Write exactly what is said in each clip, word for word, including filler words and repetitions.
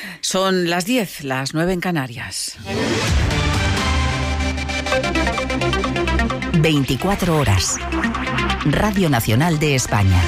Son las diez, las nueve en Canarias. veinticuatro horas. Radio Nacional de España.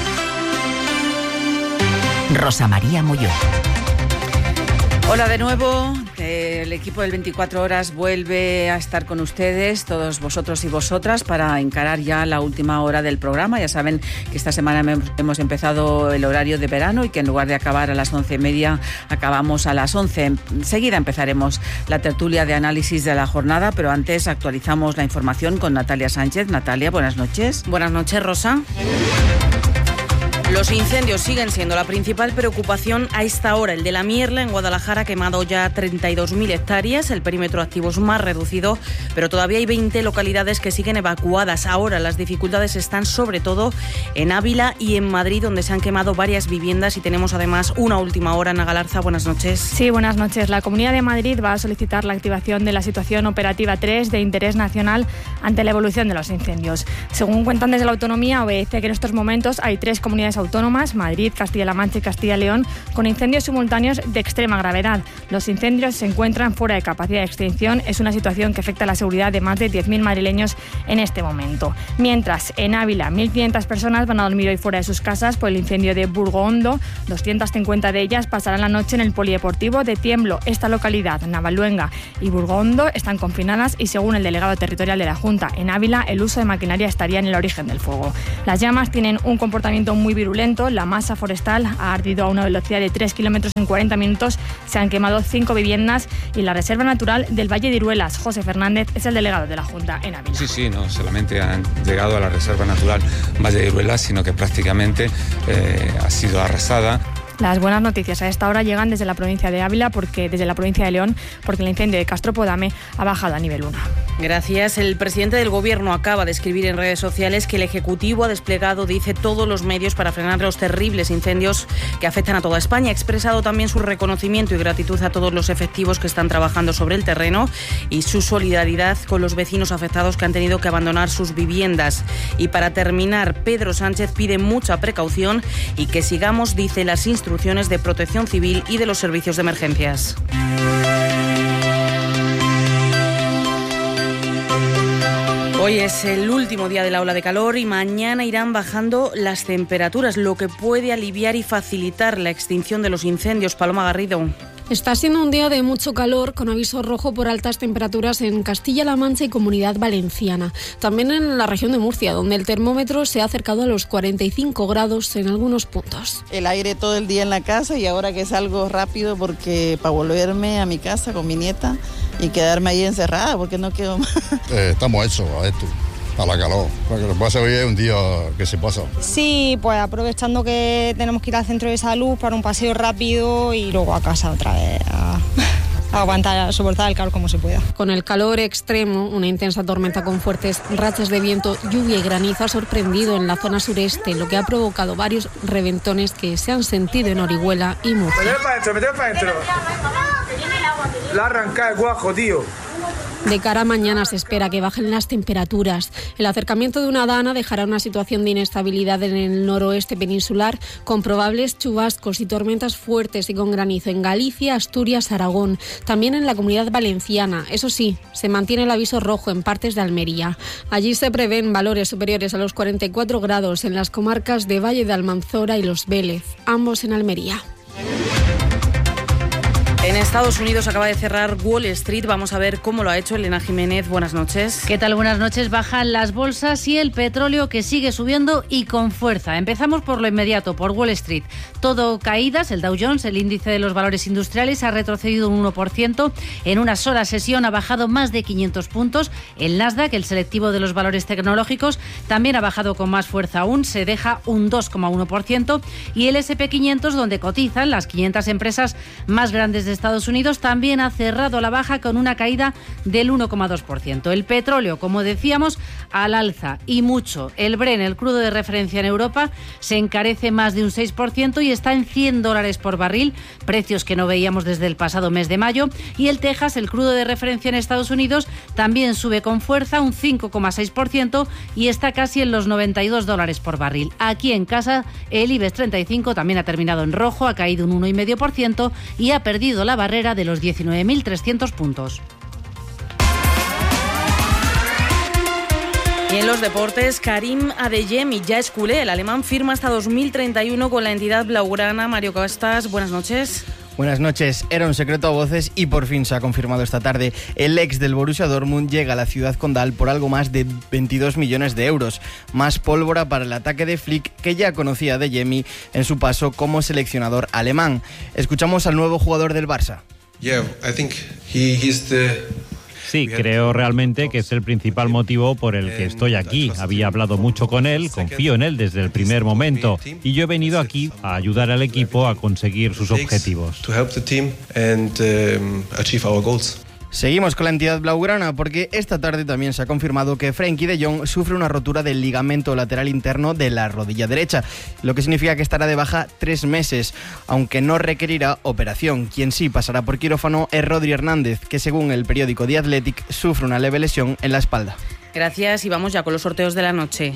Rosa María Molló. Hola de nuevo, el equipo del veinticuatro horas vuelve a estar con ustedes, todos vosotros y vosotras, para encarar ya la última hora del programa. Ya saben que esta semana hemos empezado el horario de verano y que en lugar de acabar a las once y media, acabamos a las once. Enseguida empezaremos la tertulia de análisis de la jornada, pero antes actualizamos la información con Natalia Sánchez. Natalia, buenas noches. Buenas noches, Rosa. Los incendios siguen siendo la principal preocupación a esta hora. El de la Mierla, en Guadalajara, ha quemado ya treinta y dos mil hectáreas. El perímetro activo es más reducido, pero todavía hay veinte localidades que siguen evacuadas. Ahora las dificultades están sobre todo en Ávila y en Madrid, donde se han quemado varias viviendas. Y tenemos además una última hora. Ana Galarza, buenas noches. Sí, buenas noches. La Comunidad de Madrid va a solicitar la activación de la situación operativa tres de interés nacional ante la evolución de los incendios. Según cuentan desde la autonomía, obedece que en estos momentos hay tres comunidades autónomas, Madrid, Castilla-La Mancha y Castilla-León, con incendios simultáneos de extrema gravedad. Los incendios se encuentran fuera de capacidad de extinción. Es una situación que afecta a la seguridad de más de diez mil madrileños en este momento. Mientras, en Ávila, mil quinientas personas van a dormir hoy fuera de sus casas por el incendio de Burgondo. doscientas cincuenta de ellas pasarán la noche en el polideportivo de Tiemblo. Esta localidad, Navaluenga y Burgondo, están confinadas y, según el delegado territorial de la Junta en Ávila, el uso de maquinaria estaría en el origen del fuego. Las llamas tienen un comportamiento muy virulento. La masa forestal ha ardido a una velocidad de tres kilómetros en cuarenta minutos. Se han quemado cinco viviendas y la Reserva Natural del Valle de Iruelas. José Fernández es el delegado de la Junta en Ávila. Sí, sí, no solamente han llegado a la Reserva Natural Valle de Iruelas, sino que prácticamente eh, ha sido arrasada. Las buenas noticias a esta hora llegan desde la provincia de Ávila, porque desde la provincia de León, porque el incendio de Castropodame ha bajado a nivel uno. Gracias. El presidente del Gobierno acaba de escribir en redes sociales que el Ejecutivo ha desplegado, dice, todos los medios para frenar los terribles incendios que afectan a toda España. Ha expresado también su reconocimiento y gratitud a todos los efectivos que están trabajando sobre el terreno y su solidaridad con los vecinos afectados que han tenido que abandonar sus viviendas. Y para terminar, Pedro Sánchez pide mucha precaución y que sigamos, dice, las instrucciones de Protección Civil y de los servicios de emergencias. Hoy es el último día de la ola de calor y mañana irán bajando las temperaturas, lo que puede aliviar y facilitar la extinción de los incendios. Paloma Garrido. Está siendo un día de mucho calor, con aviso rojo por altas temperaturas en Castilla-La Mancha y Comunidad Valenciana. También en la región de Murcia, donde el termómetro se ha acercado a los cuarenta y cinco grados en algunos puntos. El aire todo el día en la casa y ahora que salgo rápido porque para volverme a mi casa con mi nieta y quedarme ahí encerrada porque no quedo más. Eh, estamos hechos a esto. A la calor, porque lo que pasa hoy es un día que se pasa. Sí, pues aprovechando que tenemos que ir al centro de salud para un paseo rápido y luego a casa otra vez a, a aguantar, a soportar el calor como se pueda. Con el calor extremo, una intensa tormenta con fuertes rachas de viento, lluvia y granizo ha sorprendido en la zona sureste, lo que ha provocado varios reventones que se han sentido en Orihuela y Murcia. Meteo para adentro, meteo para adentro. La arranca el guajo, tío. De cara a mañana se espera que bajen las temperaturas. El acercamiento de una dana dejará una situación de inestabilidad en el noroeste peninsular, con probables chubascos y tormentas fuertes y con granizo en Galicia, Asturias, Aragón. También en la Comunidad Valenciana. Eso sí, se mantiene el aviso rojo en partes de Almería. Allí se prevén valores superiores a los cuarenta y cuatro grados en las comarcas de Valle de Almanzora y Los Vélez, ambos en Almería. En Estados Unidos acaba de cerrar Wall Street. Vamos a ver cómo lo ha hecho Elena Jiménez. Buenas noches. ¿Qué tal? Buenas noches. Bajan las bolsas y el petróleo, que sigue subiendo y con fuerza. Empezamos por lo inmediato, por Wall Street. Todo caídas. El Dow Jones, el índice de los valores industriales, ha retrocedido un uno por ciento. En una sola sesión ha bajado más de quinientos puntos. El Nasdaq, el selectivo de los valores tecnológicos, también ha bajado con más fuerza aún. Se deja un dos coma uno por ciento. Y el ese and pe quinientos, donde cotizan las quinientas empresas más grandes de Estados Unidos, también ha cerrado la baja con una caída del uno coma dos por ciento. El petróleo, como decíamos, al alza y mucho. El Brent, el crudo de referencia en Europa, se encarece más de un seis por ciento y está en cien dólares por barril, precios que no veíamos desde el pasado mes de mayo. Y el Texas, el crudo de referencia en Estados Unidos, también sube con fuerza un cinco coma seis por ciento y está casi en los noventa y dos dólares por barril. Aquí en casa, el IBEX treinta y cinco también ha terminado en rojo, ha caído un uno coma cinco por ciento y ha perdido la la barrera de los diecinueve mil trescientos puntos. Y en los deportes, Karim Adeyemi ya es culé. El alemán firma hasta dos mil treinta y uno con la entidad blaugrana. Mario Costas, buenas noches. Buenas noches. Era un secreto a voces y por fin se ha confirmado esta tarde. El ex del Borussia Dortmund llega a la ciudad condal por algo más de veintidós millones de euros. Más pólvora para el ataque de Flick, que ya conocía a Adeyemi en su paso como seleccionador alemán. Escuchamos al nuevo jugador del Barça. Yeah, I think he, he's the... Sí, creo realmente que es el principal motivo por el que estoy aquí. Había hablado mucho con él, confío en él desde el primer momento y yo he venido aquí a ayudar al equipo a conseguir sus objetivos. Seguimos con la entidad blaugrana porque esta tarde también se ha confirmado que Frenkie de Jong sufre una rotura del ligamento lateral interno de la rodilla derecha, lo que significa que estará de baja tres meses, aunque no requerirá operación. Quien sí pasará por quirófano es Rodri Hernández, que según el periódico The Athletic sufre una leve lesión en la espalda. Gracias y vamos ya con los sorteos de la noche.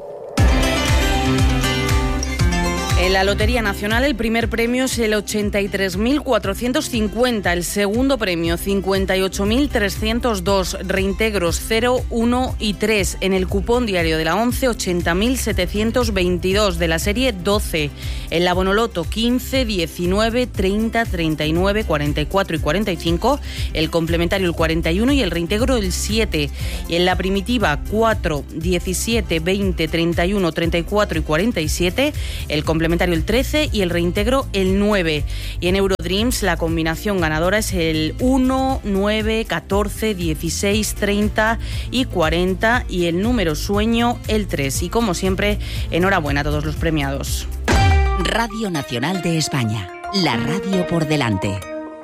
En la Lotería Nacional el primer premio es el ochenta y tres mil cuatrocientos cincuenta, el segundo premio cincuenta y ocho mil trescientos dos, reintegros cero, uno y tres. En el cupón diario de la once, ochenta mil setecientos veintidós, de la serie doce. En la Bonoloto quince, diecinueve, treinta, treinta y nueve, cuarenta y cuatro y cuarenta y cinco, el complementario el cuarenta y uno y el reintegro el siete. Y en la primitiva cuatro, diecisiete, veinte, treinta y uno, treinta y cuatro y cuarenta y siete, el complementario el trece y el reintegro el nueve. Y en Eurodreams la combinación ganadora es el uno, nueve, catorce, dieciséis, treinta y cuarenta y el número sueño el tres. Y como siempre, enhorabuena a todos los premiados. Radio Nacional de España, la radio por delante.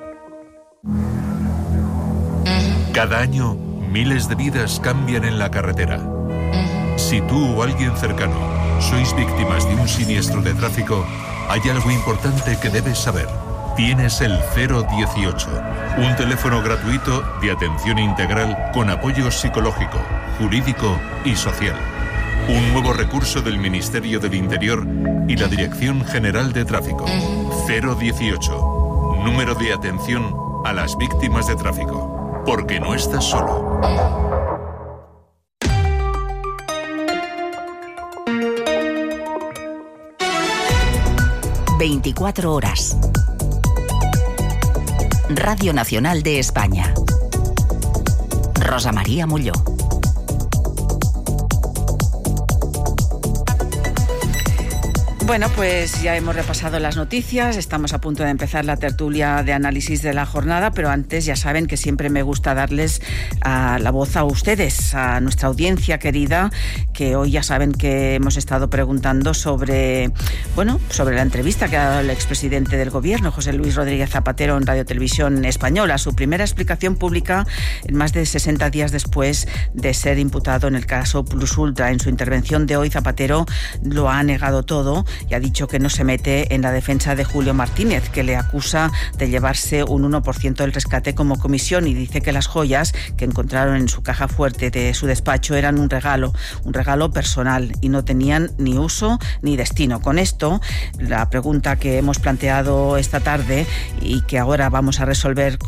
Cada año, miles de vidas cambian en la carretera. Si tú o alguien cercano sois víctimas de un siniestro de tráfico, hay algo importante que debes saber. Tienes el cero dieciocho, un teléfono gratuito de atención integral con apoyo psicológico, jurídico y social. Un nuevo recurso del Ministerio del Interior y la Dirección General de Tráfico. cero dieciocho, número de atención a las víctimas de tráfico. Porque no estás solo. veinticuatro horas. Radio Nacional de España. Rosa María Molló. Bueno, pues ya hemos repasado las noticias, estamos a punto de empezar la tertulia de análisis de la jornada, pero antes ya saben que siempre me gusta darles uh, la voz a ustedes, a nuestra audiencia querida, que hoy ya saben que hemos estado preguntando sobre, bueno, sobre la entrevista que ha dado el expresidente del gobierno, José Luis Rodríguez Zapatero, en Radio Televisión Española, su primera explicación pública en más de sesenta días después de ser imputado en el caso Plus Ultra. En su intervención de hoy, Zapatero lo ha negado todo y ha dicho que no se mete en la defensa de Julio Martínez, que le acusa de llevarse un uno por ciento del rescate como comisión, y dice que las joyas que encontraron en su caja fuerte de su despacho eran un regalo, un regalo personal y no tenían ni uso ni destino. Con esto, la pregunta que hemos planteado esta tarde y que ahora vamos a resolver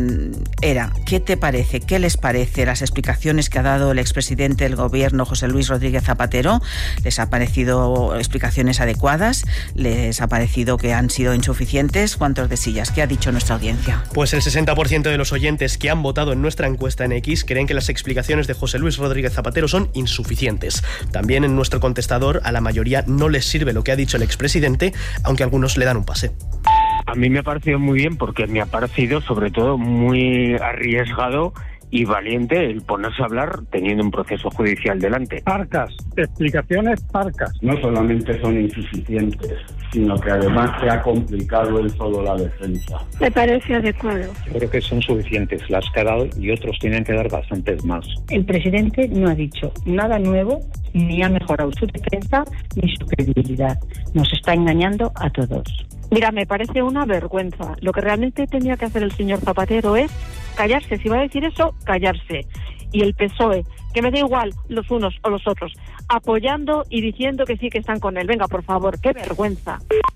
era: ¿qué te parece, qué les parece las explicaciones que ha dado el expresidente del gobierno, José Luis Rodríguez Zapatero? ¿Les ha parecido explicaciones adecuadas? ¿Les ha parecido que han sido insuficientes? ¿Cuántos de sillas? ¿Qué ha dicho nuestra audiencia? Pues el sesenta por ciento de los oyentes que han votado en nuestra encuesta en X creen que las explicaciones de José Luis Rodríguez Zapatero son insuficientes. También en nuestro contestador a la mayoría no les sirve lo que ha dicho el expresidente, aunque algunos le dan un pase. A mí me ha parecido muy bien porque me ha parecido sobre todo muy arriesgado y valiente el ponerse a hablar teniendo un proceso judicial delante. Parcas, explicaciones parcas. No solamente son insuficientes, sino que además se ha complicado el solo la defensa. Me parece adecuado. Yo creo que son suficientes las que ha dado y otros tienen que dar bastantes más. El presidente no ha dicho nada nuevo, ni ha mejorado su defensa ni su credibilidad. Nos está engañando a todos. Mira, me parece una vergüenza. Lo que realmente tenía que hacer el señor Zapatero es callarse. Si va a decir eso, callarse. Y el P S O E, que me da igual los unos o los otros, apoyando y diciendo que sí que están con él. Venga, por favor, qué vergüenza.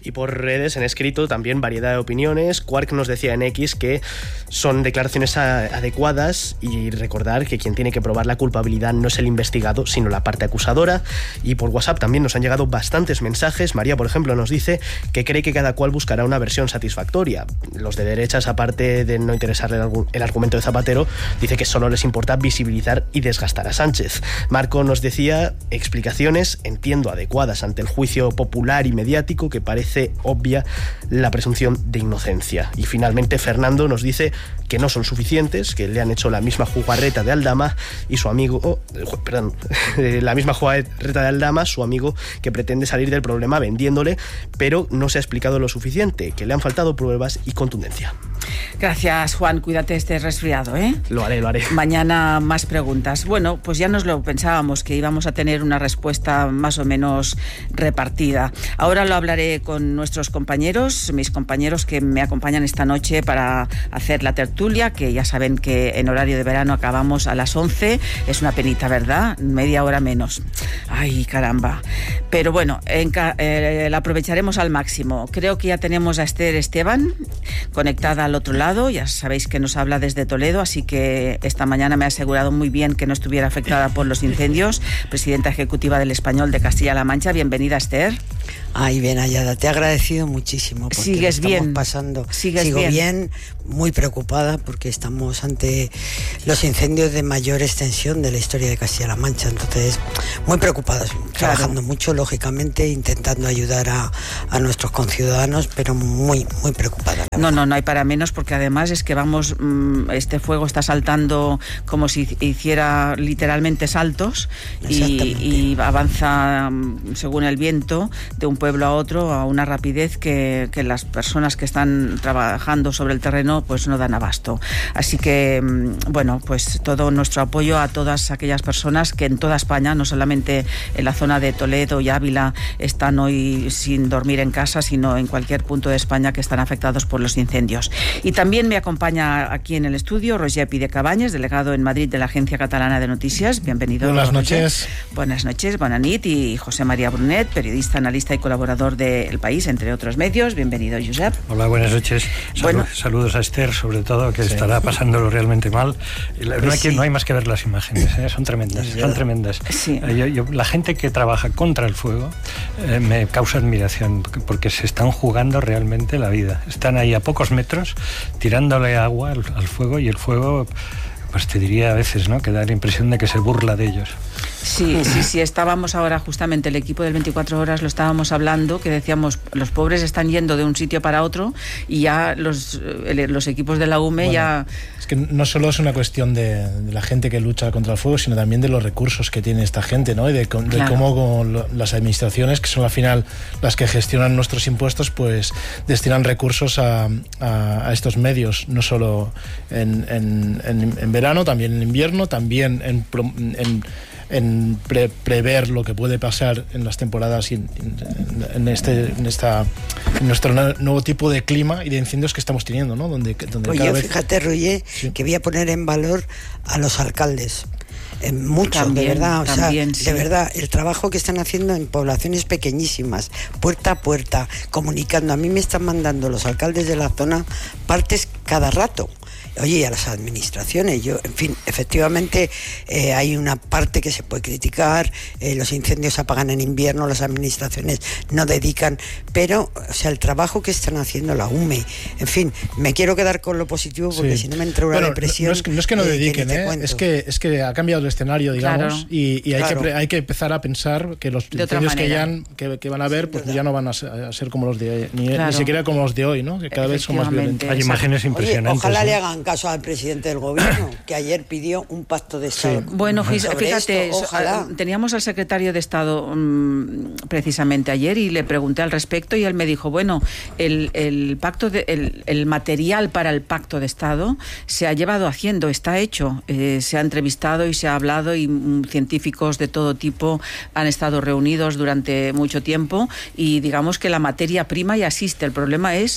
Y por redes, en escrito, también variedad de opiniones. Quark nos decía en X que son declaraciones adecuadas y recordar que quien tiene que probar la culpabilidad no es el investigado, sino la parte acusadora. Y por WhatsApp también nos han llegado bastantes mensajes. María, por ejemplo, nos dice que cree que cada cual buscará una versión satisfactoria. Los de derechas, aparte de no interesarle el argumento de Zapatero, dice que solo les importa visibilizar y desgastar a Sánchez. Marco nos decía explicaciones, entiendo, adecuadas ante el juicio popular y mediático que parece obvia la presunción de inocencia. Y finalmente Fernando nos dice que no son suficientes, que le han hecho la misma jugarreta de Aldama y su amigo, oh, perdón, la misma jugarreta de Aldama, su amigo que pretende salir del problema vendiéndole, pero no se ha explicado lo suficiente, que le han faltado pruebas y contundencia. Gracias, Juan. Cuídate, este resfriado, ¿eh? Lo haré, lo haré. Mañana más preguntas. Bueno, pues ya nos lo pensábamos, que íbamos a tener una respuesta más o menos repartida. Ahora lo hablaré con nuestros compañeros, mis compañeros que me acompañan esta noche para hacer la tertulia, que ya saben que en horario de verano acabamos a las once. Es una penita, ¿verdad? Media hora menos. Ay, caramba. Pero bueno, enca- eh, la aprovecharemos al máximo. Creo que ya tenemos a Esther Esteban conectada al otro lado. Ya sabéis que nos habla desde Toledo, así que esta mañana me ha asegurado muy bien que no estuviera afectada por los incendios. Presidenta ejecutiva del Español de Castilla-La Mancha. Bienvenida, Esther. Ay, bien hallada, te he agradecido muchísimo porque Sigues lo estamos bien. pasando. Sigues Sigo bien. bien, muy preocupada porque estamos ante los incendios de mayor extensión de la historia de Castilla-La Mancha, entonces muy preocupadas, claro. Trabajando mucho, lógicamente, intentando ayudar a, a nuestros conciudadanos, pero muy, muy preocupada. No, no, no hay para menos, porque además es que vamos, este fuego está saltando como si hiciera literalmente saltos y, y avanza según el viento de un pueblo a otro a una rapidez que, que las personas que están trabajando sobre el terreno pues no dan abasto. Así que, bueno, pues todo nuestro apoyo a todas aquellas personas que en toda España, no solamente en la zona de Toledo y Ávila, están hoy sin dormir en casa, sino en cualquier punto de España que están afectados por los incendios. Y también me acompaña aquí en el estudio Roger Pide Cabañas, delegado en Madrid de la Agencia Catalana de Noticias. Bienvenido. Buenas noches. Roger. Buenas noches, buena nit. Y José María Brunet, periodista, analista y colaborador de El País, entre otros medios. Bienvenido, Josep. Hola, buenas noches. Salud, bueno, saludos a Esther, sobre todo, que sí. estará pasándolo realmente mal. No, pues hay, sí. no hay más que ver las imágenes, ¿eh? son tremendas, sí, son tremendas. Sí. Yo, yo, la gente que trabaja contra el fuego eh, me causa admiración, porque, porque se están jugando realmente la vida. Están ahí a pocos metros tirándole agua al, al fuego, y el fuego, pues te diría a veces, ¿no?, que da la impresión de que se burla de ellos. Sí, sí, sí, estábamos ahora justamente, el equipo del veinticuatro horas lo estábamos hablando, que decíamos, los pobres están yendo de un sitio para otro y ya los, los equipos de la U M E bueno, ya... Es que no solo es una cuestión de, de la gente que lucha contra el fuego, sino también de los recursos que tiene esta gente, ¿no? Y de, de claro. cómo lo, las administraciones, que son al final las que gestionan nuestros impuestos, pues destinan recursos a, a, a estos medios, no solo en, en, en, en verano, también en invierno, también en... en en pre prever lo que puede pasar en las temporadas y en, en, en este en esta en nuestro nuevo tipo de clima y de incendios que estamos teniendo, ¿no? Donde, donde Oye, cada vez... fíjate, Roger, sí. que voy a poner en valor a los alcaldes. Muchos, también, de verdad, o también, sea, sí. de verdad, el trabajo que están haciendo en poblaciones pequeñísimas, puerta a puerta, comunicando. A mí me están mandando los alcaldes de la zona partes cada rato. Oye, y a las administraciones, yo, en fin, efectivamente eh, hay una parte que se puede criticar, eh, los incendios se apagan en invierno, las administraciones no dedican, pero, o sea, el trabajo que están haciendo la U M E, en fin, me quiero quedar con lo positivo porque sí. si no me entra una bueno, depresión... No es, no es que no dediquen, eh, es, que, es que ha cambiado el escenario, digamos, claro. y, y hay, claro. que, hay que empezar a pensar que los incendios que, ya, que, que van a haber, pues ya no van a ser, a ser como los de hoy, ni, claro. ni siquiera como los de hoy, ¿no? Que cada vez son más violentos. Hay imágenes impresionantes. Oye, ojalá ¿no? le hagan caso al presidente del gobierno, que ayer pidió un pacto de Estado. Sí. Bueno, fíjate, esto, ojalá. teníamos al secretario de Estado um, precisamente ayer y le pregunté al respecto y él me dijo, bueno, el, el pacto de, el, el material para el pacto de Estado se ha llevado haciendo, está hecho, eh, se ha entrevistado y se ha hablado y um, científicos de todo tipo han estado reunidos durante mucho tiempo y digamos que la materia prima ya existe. El problema es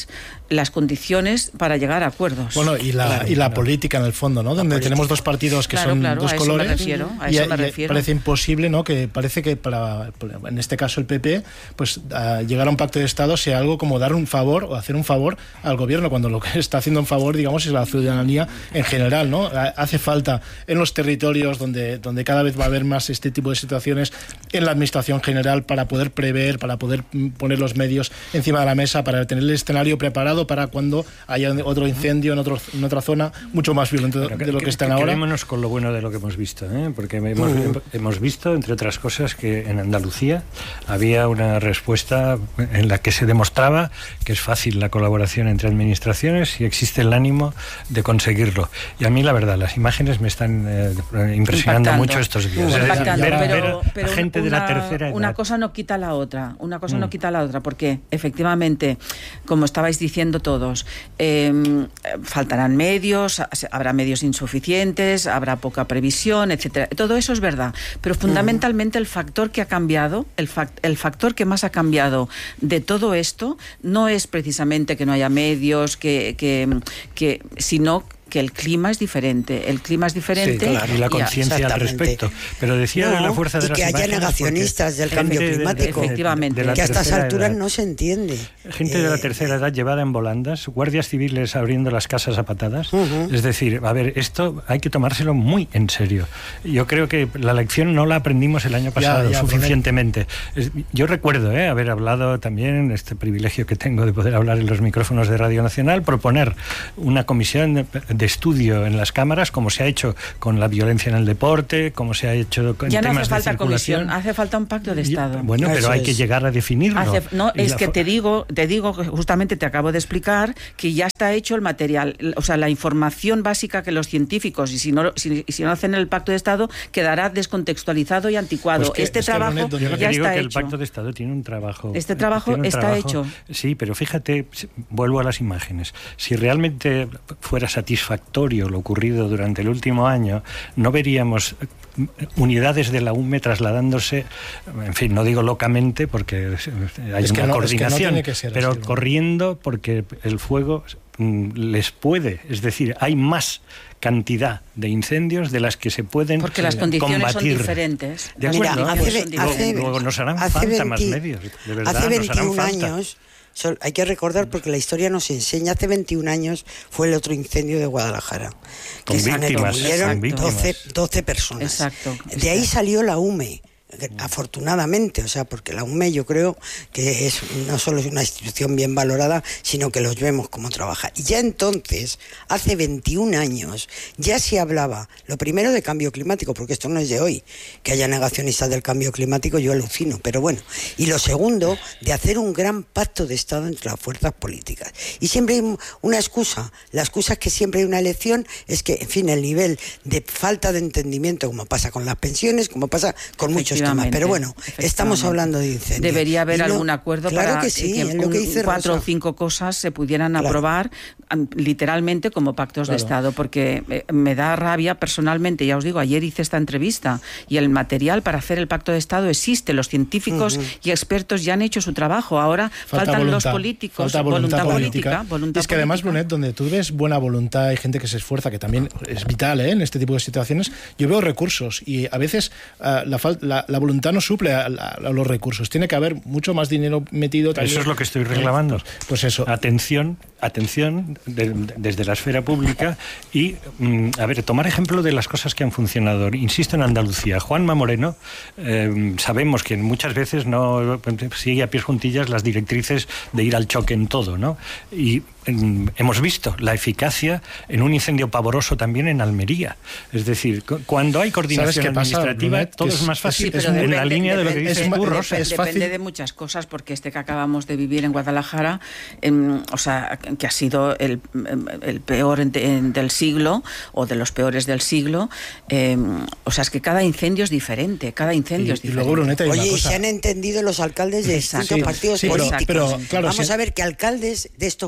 las condiciones para llegar a acuerdos. Bueno, y la, claro, y la claro. política en el fondo, ¿no? Donde política. tenemos dos partidos que claro, son claro, dos a colores. Eso me refiero, a y, eso me y refiero. parece imposible, ¿no? Que parece que para, en este caso el P P, pues a llegar a un pacto de Estado sea algo como dar un favor o hacer un favor al gobierno, cuando lo que está haciendo un favor, digamos, es la ciudadanía en general, ¿no? Hace falta en los territorios donde, donde cada vez va a haber más este tipo de situaciones, en la administración general, para poder prever, para poder poner los medios encima de la mesa, para tener el escenario preparado para cuando haya otro incendio en, otro, en otra zona mucho más violento de, de lo que, que están ahora. Quedémonos con lo bueno de lo que hemos visto, ¿eh? Porque hemos, uh-huh. hemos visto, entre otras cosas, que en Andalucía había una respuesta en la que se demostraba que es fácil la colaboración entre administraciones y existe el ánimo de conseguirlo. Y a mí, la verdad, las imágenes me están eh, impresionando Impactando. mucho estos días. Uh, ver, pero, ver pero a gente una, de la tercera edad. Una cosa no quita la otra, una cosa mm. no quita la otra, porque efectivamente, como estabais diciendo todos, eh, faltarán medios, habrá medios insuficientes, habrá poca previsión, etcétera. Todo eso es verdad, pero fundamentalmente el factor que ha cambiado, el, fact, el factor que más ha cambiado de todo esto no es precisamente que no haya medios, que, que, que sino que el clima es diferente, el clima es diferente. Sí, claro, y la conciencia al respecto. Pero decía no, de la fuerza de y las que haya imágenes negacionistas del cambio climático, de, de, efectivamente, de, de que a estas alturas edad. no se entiende. Gente eh, de la tercera edad llevada en volandas, guardias civiles abriendo las casas a patadas. Uh-huh. Es decir, a ver, esto hay que tomárselo muy en serio. Yo creo que la lección no la aprendimos el año pasado ya, ya, suficientemente. Es, yo recuerdo eh, haber hablado también, este privilegio que tengo de poder hablar en los micrófonos de Radio Nacional, proponer una comisión de, de estudio en las cámaras, como se ha hecho con la violencia en el deporte, como se ha hecho con ya no temas hace falta de circulación. Comisión, hace falta un pacto de Estado. Y, bueno, pero Eso hay es. que llegar a definirlo. Hace, no, y es la... que te digo, te digo, justamente te acabo de explicar que ya está hecho el material, o sea, la información básica que los científicos, y si no, si, si no hacen el pacto de Estado, quedará descontextualizado y anticuado. Pues que, este es trabajo que, yo lo que ya digo está que hecho. El pacto de Estado tiene un trabajo. Este trabajo está trabajo, hecho. Sí, pero fíjate, vuelvo a las imágenes. Si realmente fuera satisfactorio lo ocurrido durante el último año, no veríamos unidades de la U M E trasladándose, en fin, no digo locamente porque hay es una no, coordinación, es que no ser pero así, ¿no? corriendo porque el fuego mm, les puede, es decir, hay más cantidad de incendios de las que se pueden porque las condiciones combatir. son diferentes. De acuerdo, Mira, hace, pues, hace, luego, luego nos harán hace falta veinte, más medios, de verdad, hace nos harán veintiún falta. años, hay que recordar porque la historia nos enseña, hace veintiún años fue el otro incendio de Guadalajara, con que víctimas, se murieron doce, doce personas. Exacto. De ahí salió la U M E. Afortunadamente, o sea, porque la U M E yo creo que es no solo es una institución bien valorada, sino que los vemos cómo trabaja. Y ya entonces, hace veintiún años, ya se hablaba, lo primero de cambio climático, porque esto no es de hoy, que haya negacionistas del cambio climático, yo alucino, pero bueno. Y lo segundo, de hacer un gran pacto de Estado entre las fuerzas políticas. Y siempre hay una excusa, la excusa es que siempre hay una elección, es que, en fin, el nivel de falta de entendimiento, como pasa con las pensiones, como pasa con muchos temas, pero bueno, estamos hablando de incendios. Debería haber no, algún acuerdo claro para que, sí, que, es lo que dice cuatro Rosa. o cinco cosas se pudieran claro. aprobar literalmente como pactos claro. de Estado, porque me da rabia personalmente, ya os digo, ayer hice esta entrevista y el material para hacer el pacto de Estado existe, los científicos uh-huh. y expertos ya han hecho su trabajo, ahora falta faltan voluntad, los políticos, falta voluntad, voluntad política. política voluntad y es que además, Brunet, donde tú ves buena voluntad, hay gente que se esfuerza, que también es vital ¿eh? en este tipo de situaciones, yo veo recursos y a veces uh, la, la, la voluntad no suple a, a, a los recursos, tiene que haber mucho más dinero metido también. Eso es lo que estoy reclamando. Pues, pues eso. Atención, atención de, de, desde la esfera pública y, mm, a ver, tomar ejemplo de las cosas que han funcionado. Insisto en Andalucía. Juanma Moreno, eh, sabemos que muchas veces no sigue a pies juntillas las directrices de ir al choque en todo, ¿no? Y mm, hemos visto la eficacia en un incendio pavoroso también en Almería. Es decir, cu- cuando hay coordinación administrativa, Brunet, todo es, es más fácil. Sí, es en depende, la línea de lo que dices tú, Rosa. Es depende fácil. de muchas cosas, porque este que acabamos de vivir en Guadalajara, eh, o sea, que ha sido el, el peor en, en, del siglo, o de los peores del siglo, eh, o sea, es que cada incendio es diferente, cada incendio y, es diferente. Y luego, Bruneta, hay Oye, una y cosa. se han entendido los alcaldes de Exacto. distintos Sí, partidos sí, pero, políticos. pero, claro, Vamos sí. a ver que alcaldes de estos pueblos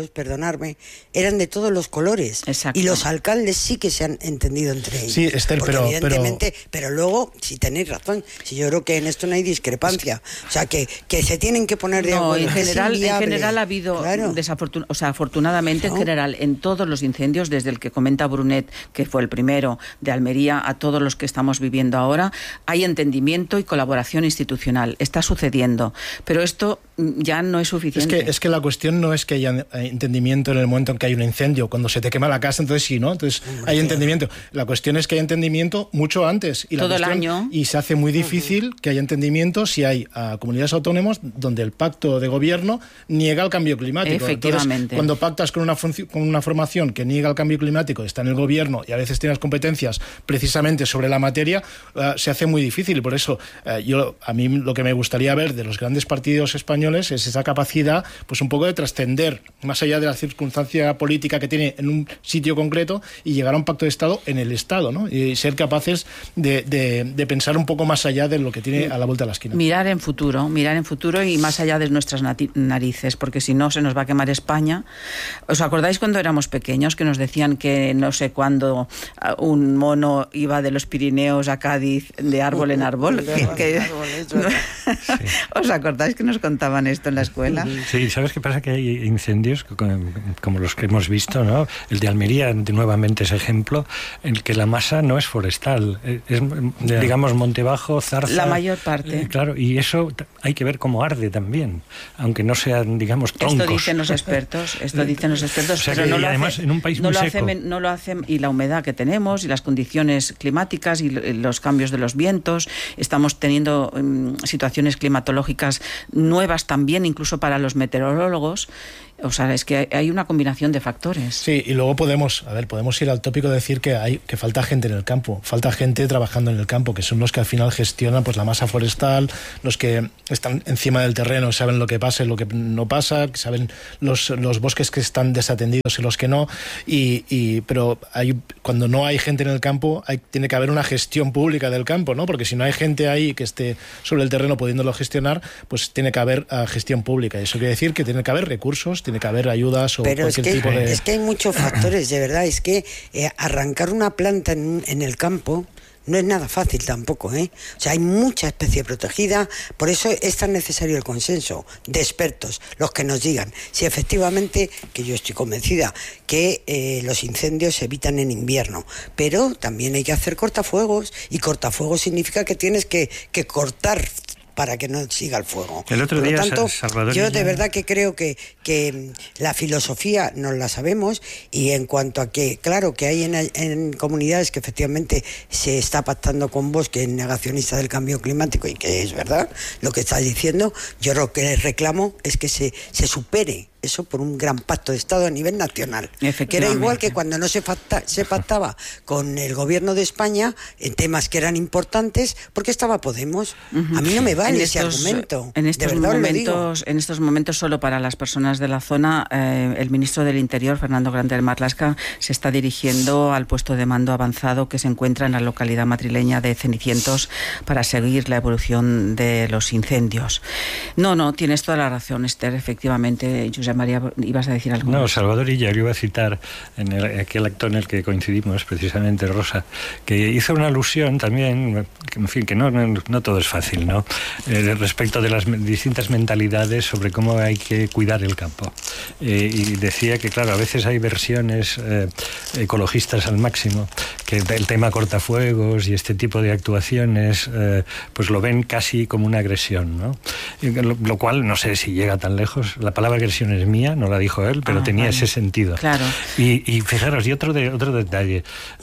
partidos, perdonarme, eran de todos los colores. Exacto. Y los alcaldes sí que se han entendido entre ellos. Sí, Esther, porque pero... evidentemente, pero... pero luego, si tenéis razón, si yo creo que en esto no hay discrepancia. O sea, que, que se tienen que poner de no, acuerdo. en general, en general ha habido, claro. desafortun- o sea, afortunadamente, no. en general, en todos los incendios, desde el que comenta Brunet, que fue el primero de Almería, a todos los que estamos viviendo ahora, hay entendimiento y colaboración institucional. Está sucediendo. Pero esto ya no es suficiente. Es que, es que la cuestión no es que haya entendimiento en el momento en que hay un incendio. Cuando se te quema la casa, entonces sí, ¿no? Entonces Hombre, hay entendimiento. La cuestión es que hay entendimiento mucho antes. Y la Todo cuestión, el año. Y se hace muy difícil uh-huh. que haya entendimiento si hay uh, comunidades autónomas donde el pacto de gobierno niega el cambio climático. Efectivamente. Entonces, cuando pactas con una, func- con una formación que niega el cambio climático, está en el gobierno y a veces tiene las competencias precisamente sobre la materia, uh, se hace muy difícil. Y por eso, uh, yo a mí lo que me gustaría ver de los grandes partidos españoles es esa capacidad, pues un poco de trascender más allá de la circunstancia política que tiene en un sitio concreto y llegar a un pacto de Estado en el Estado, ¿no? Y ser capaces de, de, de pensar un poco más allá de lo que tiene a la vuelta de la esquina. Mirar en futuro, mirar en futuro y más allá de nuestras nati- narices, porque si no se nos va a quemar España. ¿Os acordáis cuando éramos pequeños que nos decían que no sé cuándo un mono iba de los Pirineos a Cádiz de árbol en árbol? que, que, no, sí. ¿Os acordáis que nos contaban esto en la escuela? Sí, ¿sabes qué pasa? Que hay incendios como los que hemos visto, ¿no? El de Almería, nuevamente es ejemplo, en el que la masa no es forestal, es, yeah. digamos, monte bajo, zarza. La mayor parte. Eh, claro, y eso hay que ver cómo arde también, aunque no sean, digamos, troncos. Esto dicen los expertos, esto dicen los expertos, o sea, pero que, no lo además hace, en un país no muy lo seco. hace, no lo hace, y la humedad que tenemos, y las condiciones climáticas, y los cambios de los vientos, estamos teniendo um, situaciones climatológicas nuevas también, incluso para los meteorólogos. O sea, es que hay una combinación de factores. Sí, y luego podemos, a ver, podemos ir al tópico de decir que hay que falta gente en el campo, falta gente trabajando en el campo, que son los que al final gestionan pues la masa forestal, los que están encima del terreno, saben lo que pasa y lo que no pasa, saben los, los bosques que están desatendidos y los que no, y, y pero hay, cuando no hay gente en el campo, hay, tiene que haber una gestión pública del campo, ¿no? Porque si no hay gente ahí que esté sobre el terreno pudiéndolo gestionar, pues tiene que haber uh, gestión pública. Eso quiere decir que tiene que haber recursos, tiene que haber ayudas o Pero cualquier es que, tipo de... es que hay muchos factores, de verdad. Es que eh, arrancar una planta en, en el campo no es nada fácil tampoco, ¿eh? O sea, hay mucha especie protegida, por eso es tan necesario el consenso de expertos, los que nos digan si efectivamente, que yo estoy convencida, que eh, los incendios se evitan en invierno, pero también hay que hacer cortafuegos, y cortafuegos significa que tienes que, que cortar para que no siga el fuego. El otro Por lo día, tanto, Salvador, yo ya... de verdad que creo que, que la filosofía nos la sabemos, y en cuanto a que, claro, que hay en, en comunidades que efectivamente se está pactando con vos, que es negacionista del cambio climático, y que es verdad lo que estás diciendo, yo lo que les reclamo es que se, se supere eso por un gran pacto de Estado a nivel nacional, que era igual que cuando no se, pacta, se pactaba con el gobierno de España en temas que eran importantes, porque estaba Podemos. Uh-huh. A mí no me vale ese estos, argumento. En estos, momentos, en estos momentos, solo para las personas de la zona, eh, el ministro del Interior, Fernando Grande del Marlaska, se está dirigiendo al puesto de mando avanzado que se encuentra en la localidad madrileña de Cenicientos para seguir la evolución de los incendios. No, no, tienes toda la razón, Esther, efectivamente. Josep María, ¿ibas a decir algo? No, Salvador Illa, yo iba a citar en el, aquel acto en el que coincidimos, precisamente Rosa, que hizo una alusión también, que, en fin, que no, no, no todo es fácil, ¿no? Eh, respecto de las distintas mentalidades sobre cómo hay que cuidar el campo. Eh, y decía que, claro, a veces hay versiones eh, ecologistas al máximo, que el tema cortafuegos y este tipo de actuaciones, eh, pues lo ven casi como una agresión, ¿no? Lo, lo cual, no sé si llega tan lejos. La palabra agresión es mía, no la dijo él, pero ah, tenía vale. ese sentido. Claro. Y, y fijaros, y otro, de, otro detalle.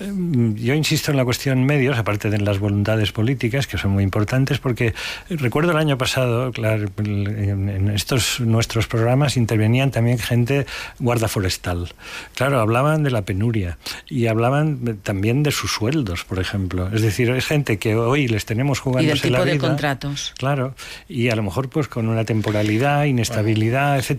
Yo insisto en la cuestión medios, aparte de las voluntades políticas, que son muy importantes, porque recuerdo el año pasado, claro, en estos nuestros programas intervenían también gente guarda forestal. Claro, hablaban de la penuria y hablaban también de sus sueldos, por ejemplo. Es decir, es gente que hoy les tenemos jugándose la vida. Y del tipo de contratos. Claro, y a lo mejor pues con una temporalidad, inestabilidad, bueno. etcétera. Es decir,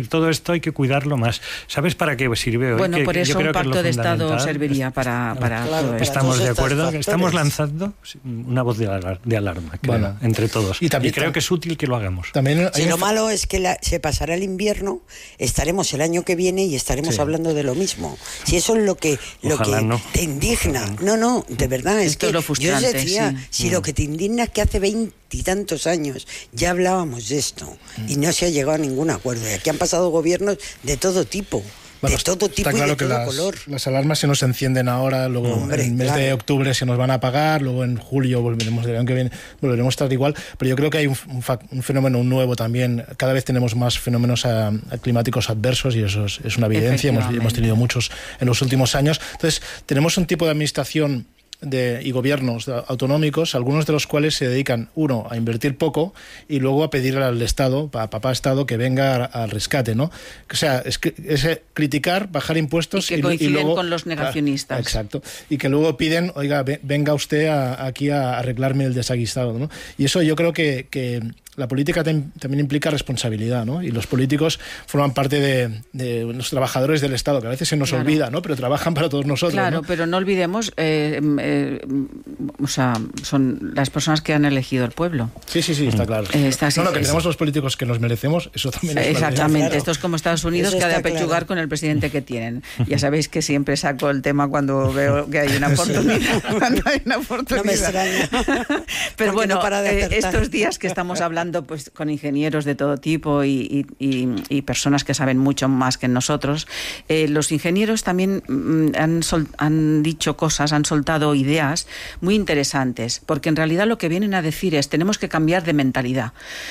decir, todo esto hay que cuidarlo más. ¿Sabes para qué sirve hoy? Bueno, que, por eso un pacto de Estado serviría para, para claro, todo esto. Estamos de acuerdo, estamos lanzando una voz de, alar de alarma, creo, bueno, entre todos. Y, también, y creo que es útil que lo hagamos. También si lo malo es que la, se pasará el invierno, estaremos el año que viene y estaremos sí. hablando de lo mismo. Si eso es lo que, lo que no. te indigna. No, no, de verdad, es Esto que es yo os decía, sí. si mm. lo que te indigna es que hace veintitantos años ya hablábamos de esto mm. y no se ha llegado a ningún acuerdo. Y aquí han pasado gobiernos de todo tipo. Bueno, de todo tipo está claro y de que todo las, color. Las alarmas se nos encienden ahora, luego Hombre, en el mes claro. de octubre se nos van a apagar, luego en julio volveremos, del año que viene, volveremos a estar igual, pero yo creo que hay un, un, un fenómeno nuevo también. Cada vez tenemos más fenómenos a, a climáticos adversos y eso es, es una evidencia, hemos, hemos tenido muchos en los últimos años. Entonces, tenemos un tipo de administración De, y gobiernos autonómicos, algunos de los cuales se dedican, uno, a invertir poco y luego a pedir al Estado, a papá Estado, que venga al rescate, ¿no? O sea, es, es criticar, bajar impuestos y que coinciden y luego, con los negacionistas. Exacto. Y que luego piden, oiga, venga usted a, aquí a arreglarme el desaguisado, ¿no? Y eso yo creo que, que la política tem, también implica responsabilidad, ¿no? Y los políticos forman parte de, de los trabajadores del Estado, que a veces se nos claro. olvida, ¿no? Pero trabajan para todos nosotros. Claro, ¿no? Pero no olvidemos, eh, eh, o sea, son las personas que han elegido el pueblo. Sí, sí, sí, está claro. Eh, está, sí, no, no, que es, tenemos los políticos que nos merecemos, eso también es Exactamente, claro. Esto es como Estados Unidos, eso que ha de apechugar claro. con el presidente que tienen. Ya sabéis que siempre saco el tema cuando veo que hay una oportunidad. Sí. Cuando hay una oportunidad. No me extraña. Pero bueno, no eh, estos días que estamos hablando pues con ingenieros de todo tipo y, y, y personas que saben mucho más que nosotros, eh, los ingenieros también mm, han, sol, han dicho cosas, han soltado ideas muy interesantes, porque en realidad lo que vienen a decir es tenemos que cambiar de mentalidad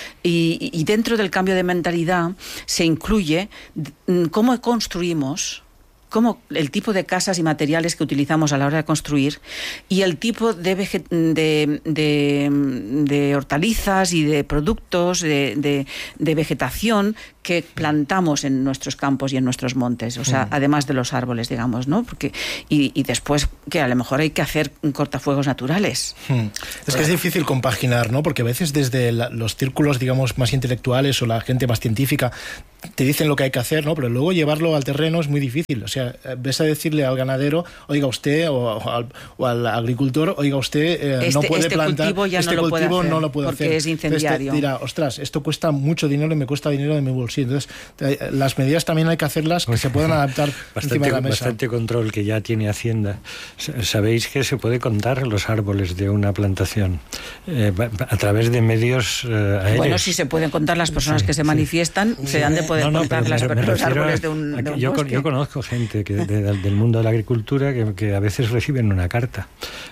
y, y dentro del cambio de mentalidad se incluye mm, cómo construimos, como el tipo de casas y materiales que utilizamos a la hora de construir y el tipo de, de, de, de hortalizas y de productos, de, de, de vegetación que plantamos en nuestros campos y en nuestros montes, o sea, mm. además de los árboles, digamos, ¿no? Porque y, y después que a lo mejor hay que hacer cortafuegos naturales. Mm. Es que es difícil compaginar, ¿no? Porque a veces desde la, los círculos, digamos, más intelectuales o la gente más científica te dicen lo que hay que hacer, ¿no? Pero luego llevarlo al terreno es muy difícil. O sea, ves a decirle al ganadero, oiga usted, o, o, al, o al agricultor, oiga usted, eh, este, no puede este plantar, cultivo ya este no lo cultivo puede hacer no lo puede porque hacer. es incendiario. Entonces dirá, ostras, esto cuesta mucho dinero y me cuesta dinero de mi bolsillo. Entonces, las medidas también hay que hacerlas que se puedan adaptar bastante, encima de la mesa. Bastante control que ya tiene Hacienda. Sabéis que se puede contar los árboles de una plantación eh, a través de medios eh, aéreos. Bueno, si se pueden contar las personas sí, que se sí. manifiestan, sí. se han de poder no, no, contar las, me, me los árboles de un, de un yo, bosque. Yo conozco gente que, de, de, del mundo de la agricultura que, que a veces reciben una carta.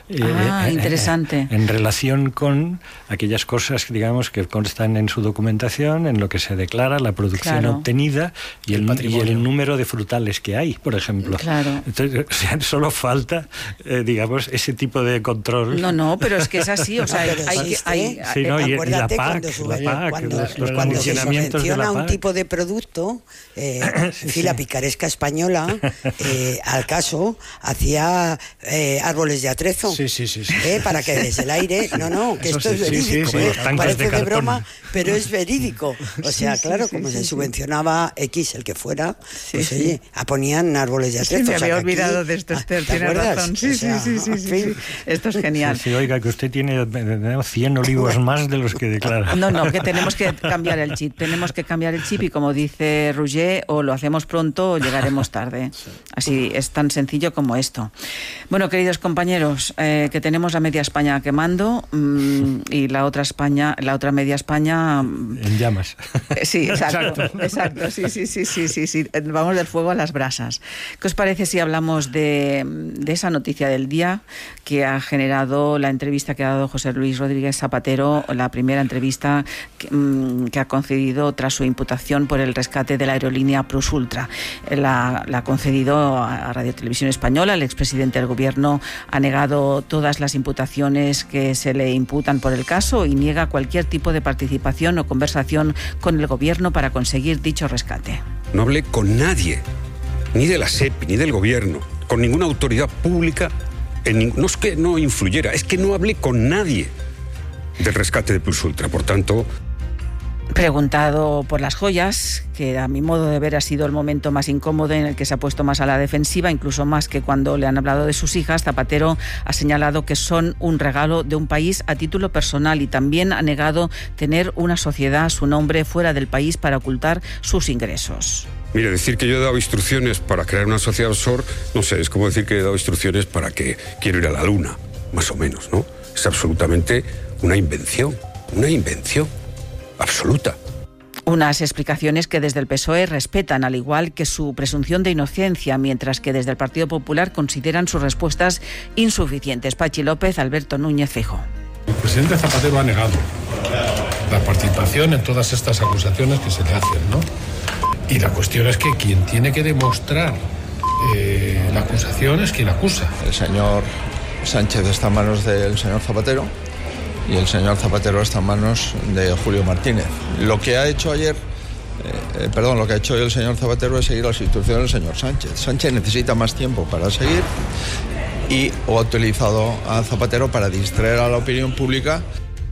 Ah, eh, Eh, interesante. en relación con aquellas cosas, digamos, que constan en su documentación, en lo que se declara, la producción claro. obtenida y el, el y el número de frutales que hay, por ejemplo. Claro. Entonces, o sea, solo falta, eh, digamos, ese tipo de control. No, no, pero es que es así, o sea, no, hay, hay, hay, sí, no, y, y la P A C, cuando, la P A C cuando, los, los cuando condicionamientos se de la P A C. un tipo de producto, eh, sí, sí. la picaresca española, eh, al caso, hacía eh, árboles de atrezo, sí, sí, sí, sí. Eh, para que desde el aire, no, no, que esto sí, es verídico, sí, sí, eh, sí, parece de, de broma, pero es verídico. O sea, sí, claro, sí, como sí, se sí, subvencionaba X, el que fuera, sí, pues sí. oye, ponían árboles de atrezo. Sí, me o sea, había olvidado aquí, de esto, Esther, ¿te tienes acuerdas? razón. Sí, o sea, sí, sí, sí, sí, sí. Esto es genial. Sí, sí, oiga, que usted tiene cien olivos más de los que declara. No, no, que tenemos que cambiar el chip, tenemos que cambiar el chip y como dice Roger, o lo hacemos pronto o llegaremos tarde. Así es tan sencillo como esto. Bueno, queridos compañeros, eh, que tenemos la media España quemando mmm, y la otra España, la otra media España en llamas. Eh, sí, exacto, exacto, exacto, sí, sí, sí, sí, sí, sí, vamos del fuego a las brasas. ¿Qué os parece si hablamos de, de esa noticia del día que ha generado la entrevista que ha dado José Luis Rodríguez Zapatero, la primera entrevista que, mmm, que ha concedido tras su imputación por el rescate de la aerolínea Plus Ultra? La, la ha concedido a Radio Televisión Española. El expresidente del gobierno ha negado todas las imputaciones que se le imputan por el caso y niega cualquier tipo de participación o conversación con el gobierno para conseguir dicho rescate. No hablé con nadie, ni de la SEPI, ni del gobierno, con ninguna autoridad pública. En, no es que no influyera, es que no hablé con nadie del rescate de Plus Ultra. Por tanto, Preguntado por las joyas, que a mi modo de ver ha sido el momento más incómodo en el que se ha puesto más a la defensiva, incluso más que cuando le han hablado de sus hijas, Zapatero ha señalado que son un regalo de un país a título personal y también ha negado tener una sociedad a su nombre fuera del país para ocultar sus ingresos. Mire, decir que yo he dado instrucciones para crear una sociedad offshore, no sé, es como decir que he dado instrucciones para que quiero ir a la luna, más o menos, ¿no? Es absolutamente una invención, una invención. Absoluta. Unas explicaciones que desde el P S O E respetan, al igual que su presunción de inocencia, mientras que desde el Partido Popular consideran sus respuestas insuficientes. Pachi López, Alberto Núñez Feijóo. El presidente Zapatero ha negado la participación en todas estas acusaciones que se le hacen, ¿no? Y la cuestión es que quien tiene que demostrar eh, la acusación es quien acusa. El señor Sánchez está en manos del señor Zapatero y el señor Zapatero está en manos de Julio Martínez. Lo que ha hecho ayer, eh, perdón, lo que ha hecho hoy el señor Zapatero es seguir las instrucciones del señor Sánchez. Sánchez necesita más tiempo para seguir y o ha utilizado a Zapatero para distraer a la opinión pública.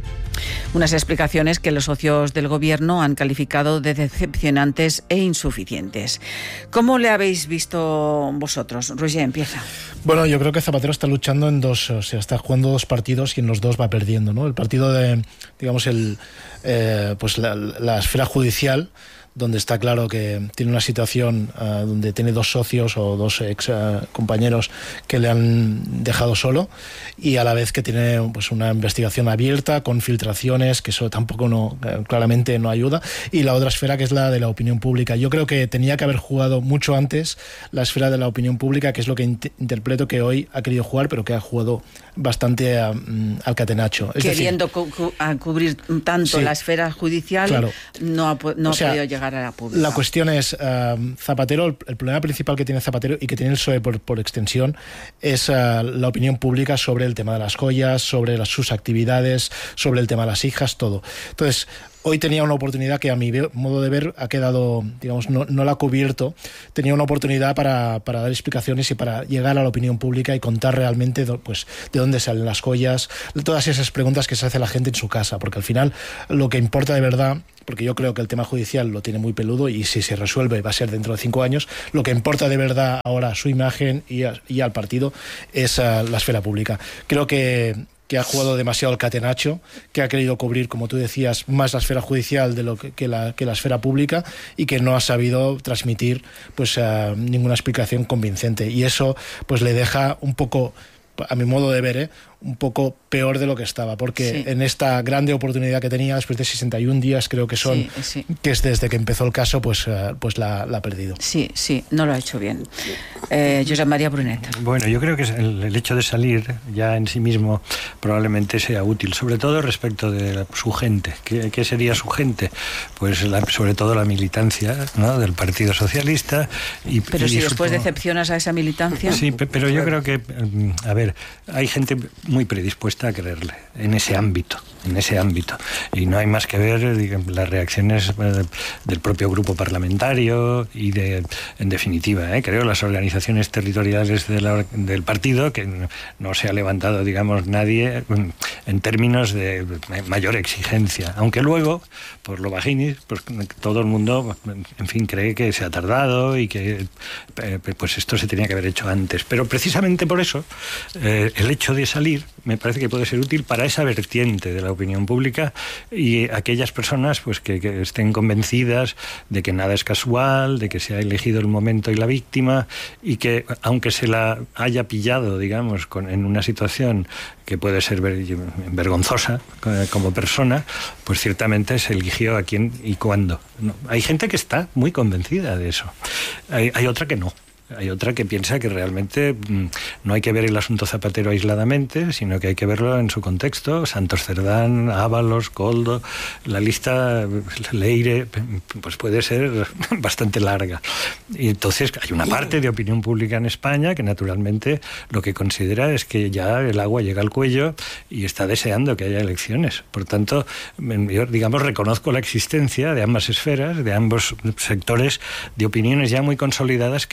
Unas explicaciones que los socios del Gobierno han calificado de decepcionantes e insuficientes. ¿Cómo le habéis visto vosotros? Roger, empieza. Bueno, yo creo que Zapatero está luchando en dos, o sea, está jugando dos partidos y en los dos va perdiendo, ¿no? El partido de, digamos, el, eh, pues la, la esfera judicial, donde está claro que tiene una situación uh, donde tiene dos socios o dos ex uh, compañeros que le han dejado solo, y a la vez que tiene pues una investigación abierta con filtraciones, que eso tampoco no, claramente no ayuda, y la otra esfera que es la de la opinión pública. Yo creo que tenía que haber jugado mucho antes la esfera de la opinión pública, que es lo que int- interpreto que hoy ha querido jugar, pero que ha jugado bastante uh, al catenacho. Es Queriendo decir, cu- cu- a cubrir tanto sí, la esfera judicial, claro. no ha, no O sea, ha podido llegar a la pública. La cuestión es, uh, Zapatero, el, el problema principal que tiene Zapatero y que tiene el P S O E por, por extensión es uh, la opinión pública sobre el tema de las joyas, sobre las, sus actividades, sobre el tema de las hijas, todo. Entonces, hoy tenía una oportunidad que a mi modo de ver ha quedado, digamos, no, no la ha cubierto. Tenía una oportunidad para, para dar explicaciones y para llegar a la opinión pública y contar realmente pues, de dónde salen las joyas, todas esas preguntas que se hace la gente en su casa, porque al final lo que importa de verdad, porque yo creo que el tema judicial lo tiene muy peludo y si se resuelve va a ser dentro de cinco años, lo que importa de verdad ahora a su imagen y, a, y al partido es uh, la esfera pública. Creo que que ha jugado demasiado el catenacho, que ha querido cubrir, como tú decías, más la esfera judicial de lo que, que, la, que la esfera pública, y que no ha sabido transmitir pues uh, ninguna explicación convincente. Y eso pues le deja un poco, a mi modo de ver, ¿eh? un poco peor de lo que estaba, porque sí. en esta grande oportunidad que tenía después de sesenta y un días, creo que son, sí, sí. que es desde que empezó el caso, pues, uh, pues la, la ha perdido. Sí, sí, no lo ha hecho bien. Eh, Josep María Brunet. Bueno, yo creo que el, el hecho de salir ya en sí mismo probablemente sea útil, sobre todo respecto de la, su gente. ¿Qué, ¿Qué sería su gente? Pues la, sobre todo la militancia, ¿no?, del Partido Socialista. Y, pero y si después supongo... decepcionas a esa militancia... Sí, pero yo creo que, a ver, hay gente muy predispuesta a creerle en ese ámbito, en ese ámbito. Y no hay más que ver digamos, las reacciones eh, del propio grupo parlamentario y, de, en definitiva, eh, creo, las organizaciones territoriales de la, del partido, que no se ha levantado, digamos, nadie en términos de mayor exigencia. Aunque luego, por lo bajinis, pues todo el mundo, en fin, cree que se ha tardado y que eh, pues esto se tenía que haber hecho antes. Pero precisamente por eso, eh, el hecho de salir me parece que puede ser útil para esa vertiente de la opinión pública y aquellas personas pues que, que estén convencidas de que nada es casual, de que se ha elegido el momento y la víctima, y que aunque se la haya pillado, digamos, con, en una situación que puede ser ver, vergonzosa como persona, pues ciertamente se eligió a quién y cuándo. No, hay gente que está muy convencida de eso. Hay, hay otra que no. Hay otra que piensa que realmente mmm, no hay que ver el asunto Zapatero aisladamente, sino que hay que verlo en su contexto. Santos Cerdán, Ábalos, Koldo, la lista Leire, pues puede ser bastante larga. Y entonces hay una parte de opinión pública en España que naturalmente lo que considera es que ya el agua llega al cuello y está deseando que haya elecciones. Por tanto, yo, digamos, reconozco la existencia de ambas esferas, de ambos sectores de opiniones ya muy consolidadas que son difíciles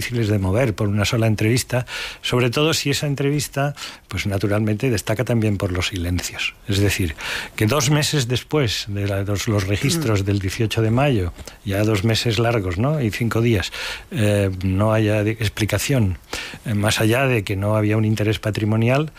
difíciles de mover por una sola entrevista, sobre todo si esa entrevista, pues naturalmente destaca también por los silencios. Es decir, que dos meses después de la, los, los registros del dieciocho de mayo, ya dos meses largos, ¿no? Y cinco días, eh, no haya explicación, eh, más allá de que no había un interés patrimonial,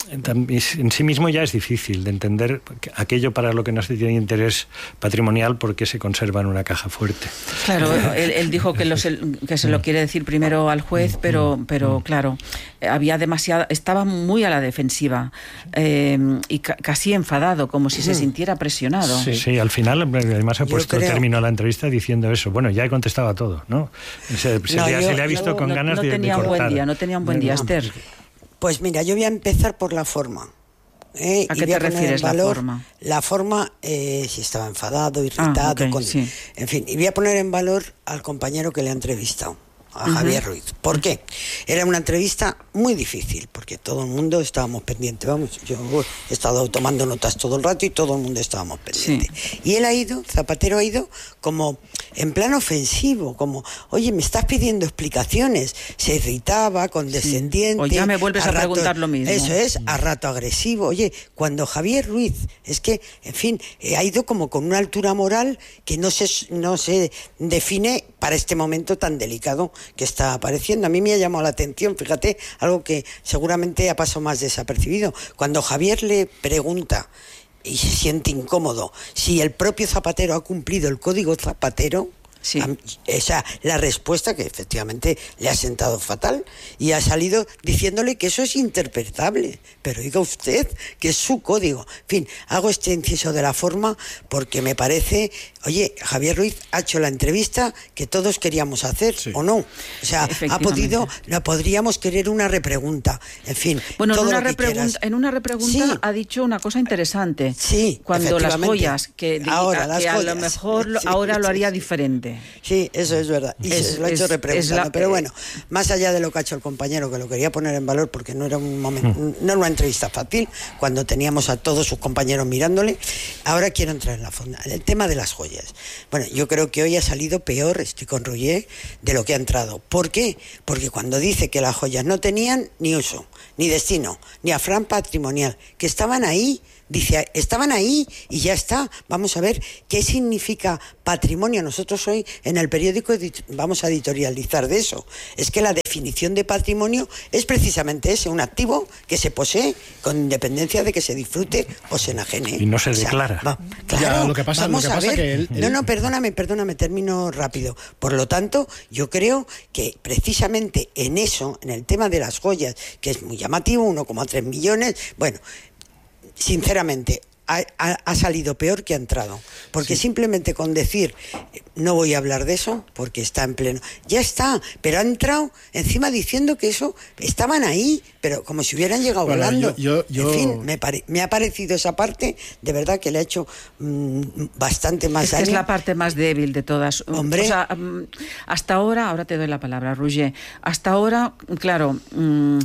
en sí mismo ya es difícil de entender aquello para lo que no se tiene interés patrimonial, porque se conserva en una caja fuerte. Claro, él, él dijo que, los, que se lo quiere decir primero al juez, pero, pero claro, había demasiada, estaba muy a la defensiva eh, y ca casi enfadado, como si se sintiera presionado. Sí, sí, al final además ha puesto término a la entrevista diciendo eso. Bueno, ya he contestado a todo, ¿no? Se, se, no, le, yo, se le ha visto no, con no, ganas no de, tenía de cortar. Un buen día, no tenía un buen día, no. Esther. Pues mira, yo voy a empezar por la forma. ¿eh? ¿A y qué voy te a poner refieres, en valor la forma? La forma, eh, si estaba enfadado, irritado, ah, okay, con, sí. en fin. Y voy a poner en valor al compañero que le ha entrevistado, a uh-huh. Javier Ruiz. ¿Por qué? Era una entrevista muy difícil, porque todo el mundo estábamos pendientes. Vamos, yo he estado tomando notas todo el rato y todo el mundo estábamos pendientes. Sí. Y él ha ido, Zapatero ha ido como en plan ofensivo, como, oye, me estás pidiendo explicaciones. Se irritaba, condescendiente. Sí. O ya me vuelves a, a rato, preguntar lo mismo. Eso es, a rato agresivo. Oye, cuando Javier Ruiz, es que, en fin, ha ido como con una altura moral que no se, no se define para este momento tan delicado que está apareciendo. A mí me ha llamado la atención, fíjate, algo que seguramente ha pasado más desapercibido. Cuando Javier le pregunta y se siente incómodo si el propio Zapatero ha cumplido el código Zapatero, sí. esa la respuesta que efectivamente le ha sentado fatal, y ha salido diciéndole que eso es interpretable, pero diga usted que es su código. En fin, hago este inciso de la forma porque me parece, oye, Javier Ruiz ha hecho la entrevista que todos queríamos hacer, sí. ¿o no? O sea, ha podido, no podríamos querer una repregunta, en fin. Bueno, todo en, una lo que repregunta, en una repregunta sí. ha dicho una cosa interesante. Sí, cuando las joyas, que, ahora, que las a joyas. lo mejor sí, ahora sí, lo haría sí. diferente. Sí, eso es verdad. Y es, se lo ha hecho es, repreguntando. la, pero bueno, más allá de lo que ha hecho el compañero, que lo quería poner en valor porque no era un momento, mm. no era una entrevista fácil, cuando teníamos a todos sus compañeros mirándole, ahora quiero entrar en la fonda. El tema de las joyas. Bueno, yo creo que hoy ha salido peor, estoy con Roger, de lo que ha entrado. ¿Por qué? Porque cuando dice que las joyas no tenían ni uso, ni destino, ni afán patrimonial, que estaban ahí, dice, estaban ahí y ya está. Vamos a ver qué significa patrimonio. Nosotros hoy en el periódico vamos a editorializar de eso. Es que la definición de patrimonio es precisamente ese, un activo que se posee con independencia de que se disfrute o se enajene. Y no se o sea, declara. Va, claro, ya, lo que pasa, vamos lo que a pasa ver. Que él, él... No, no, perdóname, perdóname, termino rápido. Por lo tanto, yo creo que precisamente en eso, en el tema de las joyas, que es muy llamativo, uno coma tres millones, bueno, sinceramente, ha, ha, ha salido peor que ha entrado. Porque sí. simplemente con decir, no voy a hablar de eso, porque está en pleno. Ya está, pero ha entrado encima diciendo que eso, estaban ahí, pero como si hubieran llegado bueno, volando. Yo, yo, yo... En fin, me, pare, me ha parecido esa parte, de verdad que le ha hecho mmm, bastante más es daño. Que es la parte más débil de todas. Hombre. O sea, hasta ahora, ahora te doy la palabra, Roger, hasta ahora, claro... Mmm,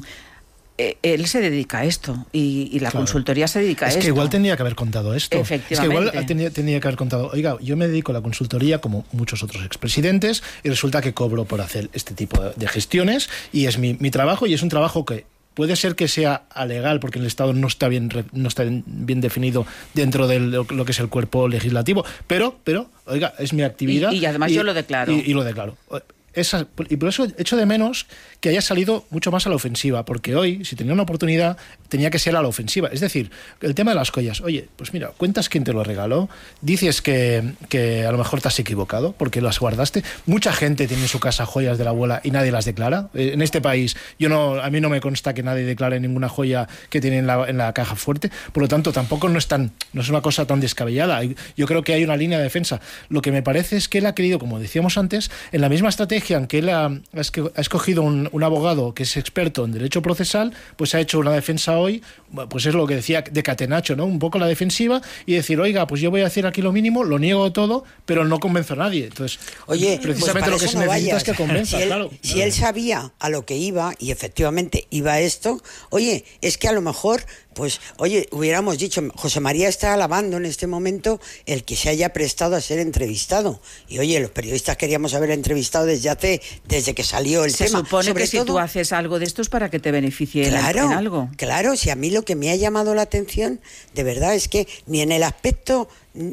él se dedica a esto y, y la claro. consultoría se dedica a es esto. Es que igual tenía que haber contado esto. Efectivamente. Es que igual tenía, tenía que haber contado, oiga, yo me dedico a la consultoría como muchos otros expresidentes y resulta que cobro por hacer este tipo de gestiones y es mi, mi trabajo y es un trabajo que puede ser que sea alegal porque el Estado no está bien no está bien definido dentro de lo, lo que es el cuerpo legislativo, pero, pero oiga, es mi actividad. Y, y además y, yo lo declaro. Y, y lo declaro. Esa, y por eso echo de menos que haya salido mucho más a la ofensiva, porque hoy, si tenía una oportunidad, tenía que ser a la ofensiva. Es decir, el tema de las joyas, oye, pues mira, cuentas quién te lo regaló, dices que, que a lo mejor te has equivocado porque las guardaste. Mucha gente tiene en su casa joyas de la abuela y nadie las declara. En este país, yo no, a mí no me consta que nadie declare ninguna joya que tiene en la, en la caja fuerte, por lo tanto, tampoco no es, tan, no es una cosa tan descabellada. Yo creo que hay una línea de defensa. Lo que me parece es que él ha querido, como decíamos antes, en la misma estrategia en que él ha, ha escogido un, un abogado que es experto en derecho procesal, pues ha hecho una defensa hoy, pues es lo que decía de Catenacho, ¿no? Un poco la defensiva y decir, oiga, pues yo voy a hacer aquí lo mínimo, lo niego todo, pero no convenzo a nadie. Entonces, oye, precisamente pues lo que se no necesita vayas. es que convenza, si él, claro. Si él sabía a lo que iba y efectivamente iba a esto, oye, es que a lo mejor... Pues, oye, hubiéramos dicho, José María está alabando en este momento el que se haya prestado a ser entrevistado. Y, oye, los periodistas queríamos haber entrevistado desde hace, desde que salió el Se tema. Se supone Sobre que si todo, tú haces algo de esto es para que te beneficie claro, en algo. Claro, si a mí lo que me ha llamado la atención, de verdad, es que ni en el aspecto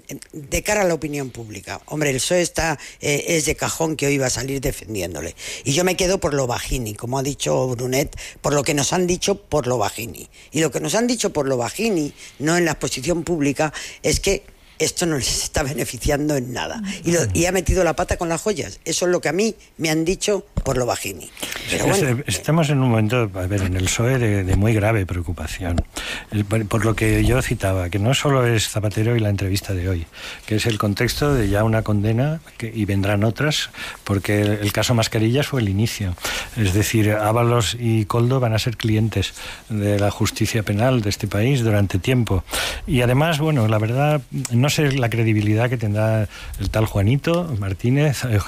de cara a la opinión pública. Hombre, el P S O E está, eh, es de cajón que hoy va a salir defendiéndole. Y yo me quedo por lo Bajini, como ha dicho Brunet, por lo que nos han dicho por lo Bajini. Y lo que nos han dicho por lo Bajini, no en la exposición pública, es que esto no les está beneficiando en nada. Y, lo, y ha metido la pata con las joyas. Eso es lo que a mí me han dicho por lo Bajini. Pero bueno, estamos en un momento, a ver, en el P S O E de, de muy grave preocupación. Por, por lo que yo citaba, que no solo es Zapatero y la entrevista de hoy, que es el contexto de ya una condena, que, y vendrán otras, porque el, el caso Mascarillas fue el inicio. Es decir, Ábalos y Koldo van a ser clientes de la justicia penal de este país durante tiempo. Y además, bueno, la verdad, no sé la credibilidad que tendrá el tal Juanito Martínez eh,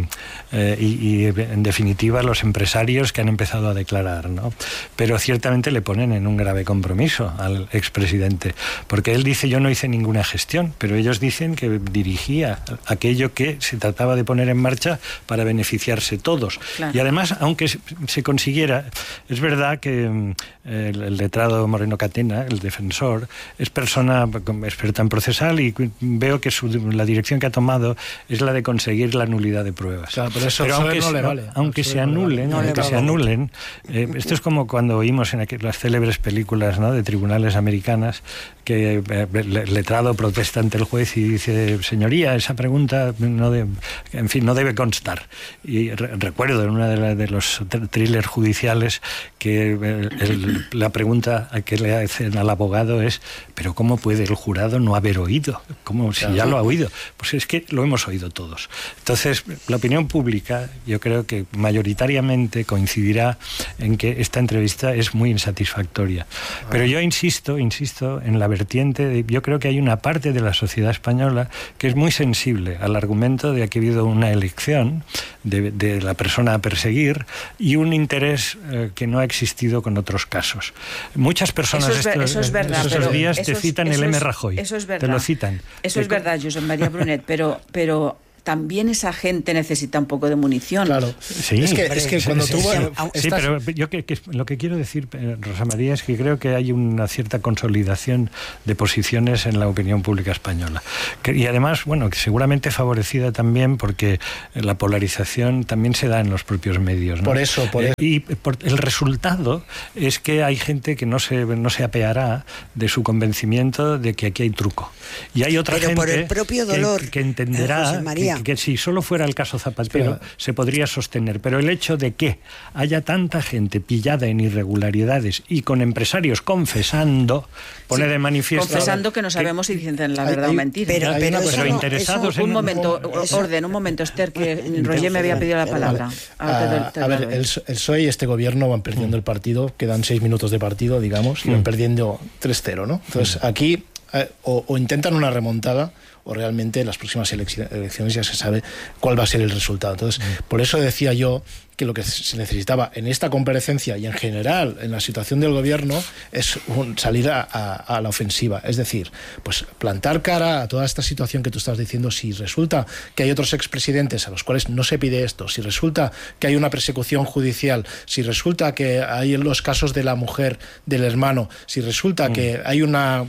eh, y, y en definitiva los empresarios que han empezado a declarar, ¿no? Pero ciertamente le ponen en un grave compromiso al expresidente, porque él dice: yo no hice ninguna gestión, pero ellos dicen que dirigía aquello que se trataba de poner en marcha para beneficiarse todos. Claro. Y además, aunque se consiguiera, es verdad que el, el letrado Moreno Catena, el defensor, es persona experta en procesal y veo que su, la dirección que ha tomado es la de conseguir la nulidad de pruebas. Claro, pero eso pero aunque, no le vale. aunque se anulen, no aunque se anulen, eh, esto es como cuando oímos en aquel, las célebres películas, ¿no?, de tribunales americanas, que eh, el letrado protesta ante el juez y dice: señoría, esa pregunta no de, en fin, no debe constar. Y re, recuerdo en uno de, la, de los thrillers judiciales que el, el, la pregunta que le hacen al abogado es: pero ¿cómo puede el jurado no haber oído? Como si ya lo ha oído. Pues es que lo hemos oído todos. Entonces, la opinión pública, yo creo que mayoritariamente coincidirá en que esta entrevista es muy insatisfactoria. Pero yo insisto, insisto en la vertiente de, yo creo que hay una parte de la sociedad española que es muy sensible al argumento de que ha habido una elección de, de la persona a perseguir y un interés eh, que no ha existido con otros casos. Muchas personas eso es, estos, eso es verdad, estos días te es, citan el M. Rajoy. Eso es verdad. Te lo citan. Eso es verdad, Josep María Brunet, pero, pero también esa gente necesita un poco de munición. Claro. Sí, es que, es que cuando tú... Sí, estás... sí, pero yo que, que, lo que quiero decir, Rosa María, es que creo que hay una cierta consolidación de posiciones en la opinión pública española. Que, y además, bueno, que seguramente favorecida también porque la polarización también se da en los propios medios, ¿no? Por eso, por eso. Y por, el resultado es que hay gente que no se, no se apeará de su convencimiento de que aquí hay truco. Y hay otra pero gente por el propio dolor, que, que entenderá que, que si solo fuera el caso Zapatero pero, se podría sostener, pero el hecho de que haya tanta gente pillada en irregularidades y con empresarios confesando pone sí, de manifiesto confesando que no sabemos que, si dicen la verdad hay, o mentira. Pero, pero, pero eso, interesados eso, en un momento, eso, orden, un momento, Esther, que Roger me había pedido la palabra. Vale. A, te, te a ver, el, el P S O E y este gobierno van perdiendo mm. el partido, quedan seis minutos de partido, digamos, y mm. van perdiendo tres cero, ¿no? Entonces, mm. aquí eh, o, o intentan una remontada o realmente en las próximas elecciones ya se sabe cuál va a ser el resultado. Entonces, mm. por eso decía yo que lo que se necesitaba en esta comparecencia y en general en la situación del gobierno es un, salir a, a, a la ofensiva, es decir, pues plantar cara a toda esta situación que tú estás diciendo. Si resulta que hay otros expresidentes a los cuales no se pide esto, si resulta que hay una persecución judicial, si resulta que hay los casos de la mujer, del hermano, si resulta mm. que hay una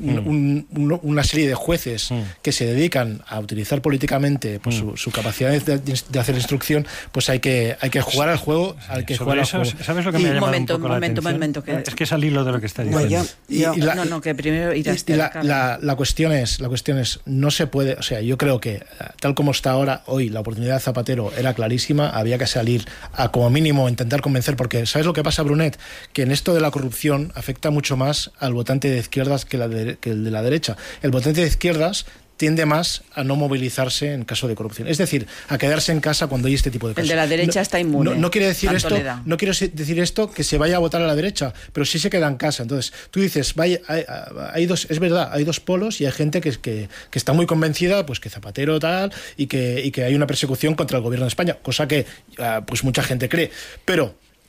Un, un, una serie de jueces mm. que se dedican a utilizar políticamente pues, mm. su, su capacidad de, de hacer instrucción, pues hay que hay que jugar al juego, hay que jugar al juego. ¿Sabes lo que me ha llamado momento, un poco momento, la atención? Momento, que... Es que es al hilo de lo que está diciendo. No, yo, yo, y, y la, no, no, que primero ir a y, y la, la, la cuestión es, la cuestión es, no se puede, o sea, yo creo que tal como está ahora, hoy, la oportunidad de Zapatero era clarísima, había que salir a como mínimo intentar convencer, porque ¿sabes lo que pasa, Brunet? Que en esto de la corrupción afecta mucho más al votante de izquierdas que, la de, que el de la derecha. El votante de izquierdas tiende más a no movilizarse en caso de corrupción, es decir, a quedarse en casa cuando hay este tipo de casos. El de la derecha no, está inmune. No, no quiere decir esto, no quiero decir esto que se vaya a votar a la derecha, pero sí se queda en casa. Entonces, tú dices, vaya, hay, hay dos, es verdad, hay dos polos y hay gente que, que, que está muy convencida, pues que Zapatero tal y que, y que hay una persecución contra el gobierno de España, cosa que pues mucha gente cree, pero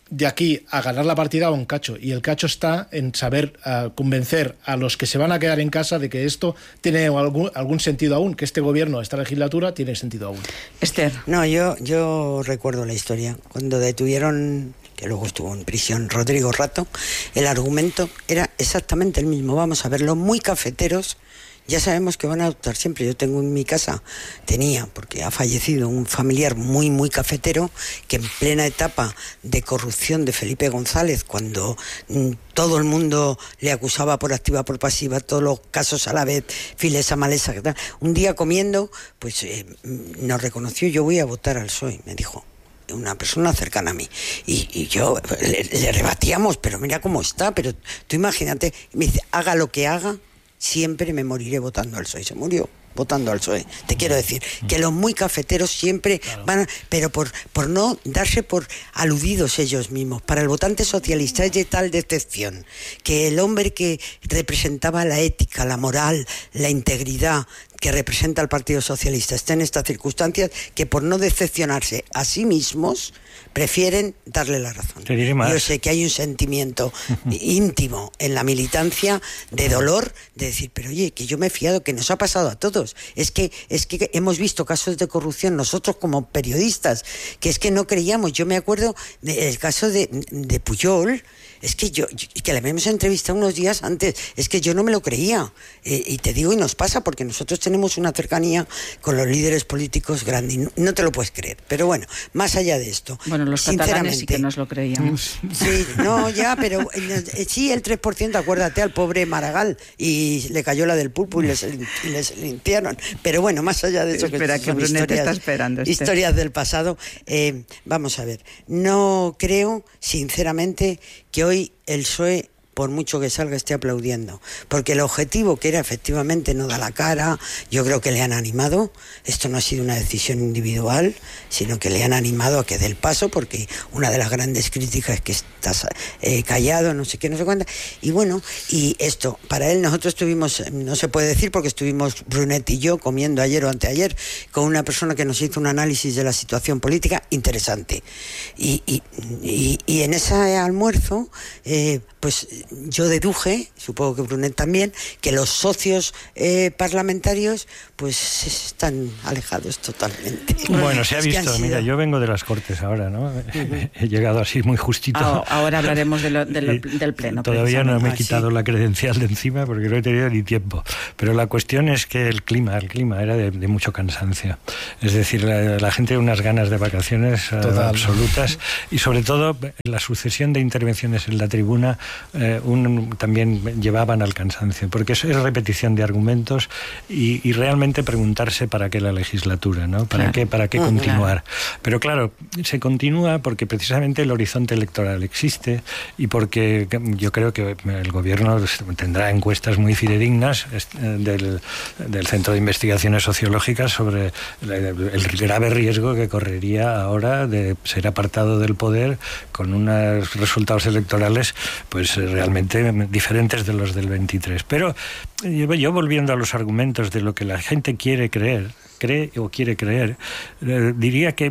de aquí a ganar la partida a un cacho, y el cacho está en saber uh, convencer a los que se van a quedar en casa de que esto tiene algún, algún sentido aún, que este gobierno, esta legislatura tiene sentido aún. Esther. No, yo, yo recuerdo la historia. Cuando detuvieron, que luego estuvo en prisión, Rodrigo Rato, el argumento era exactamente el mismo. Vamos a ver, los muy cafeteros ya sabemos que van a adoptar siempre. Yo tengo en mi casa, tenía, porque ha fallecido, un familiar muy, muy cafetero, que en plena etapa de corrupción de Felipe González, cuando mm, todo el mundo le acusaba por activa, por pasiva, todos los casos a la vez, Filesa, Malesa, ¿qué tal? Un día comiendo, pues eh, nos reconoció: yo voy a votar al P S O E, me dijo una persona cercana a mí, y, y yo le, le rebatíamos, pero mira cómo está, pero tú imagínate, me dice: haga lo que haga, siempre me moriré votando al P S O E. Se murió votando al P S O E. Te quiero decir que los muy cafeteros siempre claro. van a, pero por, por no darse por aludidos ellos mismos. Para el votante socialista es de tal decepción que el hombre que representaba la ética, la moral, la integridad que representa al Partido Socialista está en estas circunstancias, que por no decepcionarse a sí mismos prefieren darle la razón. Yo sé que hay un sentimiento íntimo en la militancia de dolor, de decir, pero oye, que yo me he fiado, que nos ha pasado a todos. Es que, es que hemos visto casos de corrupción nosotros como periodistas, que es que no creíamos. Yo me acuerdo del caso de, de Pujol. Es que yo, que le habíamos entrevistado unos días antes, es que yo no me lo creía. Eh, y te digo, y nos pasa, porque nosotros tenemos una cercanía con los líderes políticos grande, y no, no te lo puedes creer. Pero bueno, más allá de esto, bueno, los catalanes sí que nos lo creíamos. Sí, no, ya, pero eh, sí, el tres por ciento, acuérdate al pobre Maragall, y le cayó la del pulpo y les, y les limpiaron. Pero bueno, más allá de eso, Espera, que, que Brunet historias, está esperando, este. historias del pasado, eh, vamos a ver, no creo, sinceramente, que hoy el P S O E, por mucho que salga, esté aplaudiendo, porque el objetivo, que era efectivamente no da la cara, yo creo que le han animado. Esto no ha sido una decisión individual, sino que le han animado a que dé el paso, porque una de las grandes críticas es que estás eh, callado, no sé qué, no sé cuánto. Y bueno, y esto, para él, nosotros estuvimos, no se puede decir porque estuvimos Brunet y yo comiendo ayer o anteayer con una persona que nos hizo un análisis de la situación política interesante. Y, y, y, y en ese almuerzo, eh, pues yo deduje, supongo que Brunet también, que los socios eh, parlamentarios pues están alejados totalmente. Bueno, se ha es visto, sido... mira, yo vengo de las Cortes ahora, ¿no? Uh-huh. He llegado así muy justito. Ah, ahora hablaremos de lo, de lo, del Pleno. Todavía no me he ah, quitado sí. la credencial de encima porque no he tenido ni tiempo. Pero la cuestión es que el clima, el clima era de, de mucho cansancio. Es decir, la, la gente tiene unas ganas de vacaciones uh, absolutas, y sobre todo la sucesión de intervenciones en la tribuna eh, un, también llevaban al cansancio, porque eso es repetición de argumentos y, y realmente preguntarse para qué la legislatura, ¿no? ¿Para claro. qué, para qué uh, continuar? Claro. Pero claro, se continúa porque precisamente el horizonte electoral existe y porque yo creo que el gobierno tendrá encuestas muy fidedignas del, del Centro de Investigaciones Sociológicas sobre el, el grave riesgo que correría ahora de ser apartado del poder con unos resultados electorales pues realmente diferentes de los del veintitrés. Pero yo, volviendo a los argumentos de lo que la gente quiere creer, cree o quiere creer, eh, diría que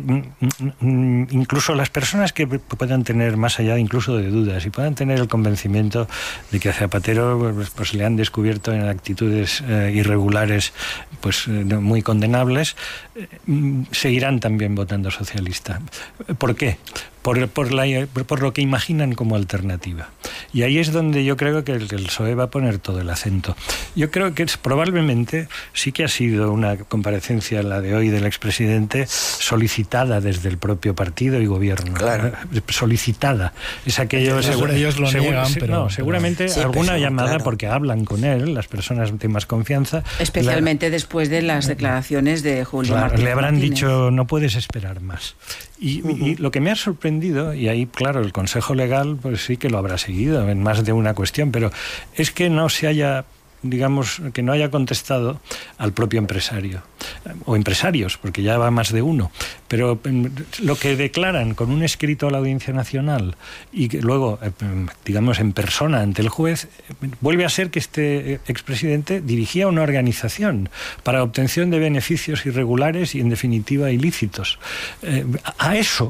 mm, incluso las personas que puedan tener, más allá incluso de dudas, y puedan tener el convencimiento de que a Zapatero pues, pues le han descubierto en actitudes eh, irregulares pues eh, muy condenables, eh, seguirán también votando socialista. ¿Por qué? Por, por, la, por lo que imaginan como alternativa. Y ahí es donde yo creo que el, el P S O E va a poner todo el acento. Yo creo que es, probablemente sí que ha sido una comparecencia, la de hoy del expresidente, solicitada desde el propio partido y gobierno. Claro. Solicitada. Es aquello... Seguro es, ellos lo seguro, niegan, se, pero... No, seguramente sí, alguna pues, llamada, claro. porque hablan con él, las personas de más confianza. Especialmente la, después de las declaraciones de Julio claro, Martínez. Le habrán Martínez. dicho, no puedes esperar más. Y, uh-huh. y lo que me ha sorprendido, y ahí claro el Consejo Legal pues sí que lo habrá seguido en más de una cuestión, pero es que no se haya, digamos, que no haya contestado al propio empresario o empresarios, porque ya va más de uno, pero lo que declaran con un escrito a la Audiencia Nacional y que luego, digamos, en persona ante el juez, vuelve a ser que este expresidente dirigía una organización para obtención de beneficios irregulares y en definitiva ilícitos. Eh, a eso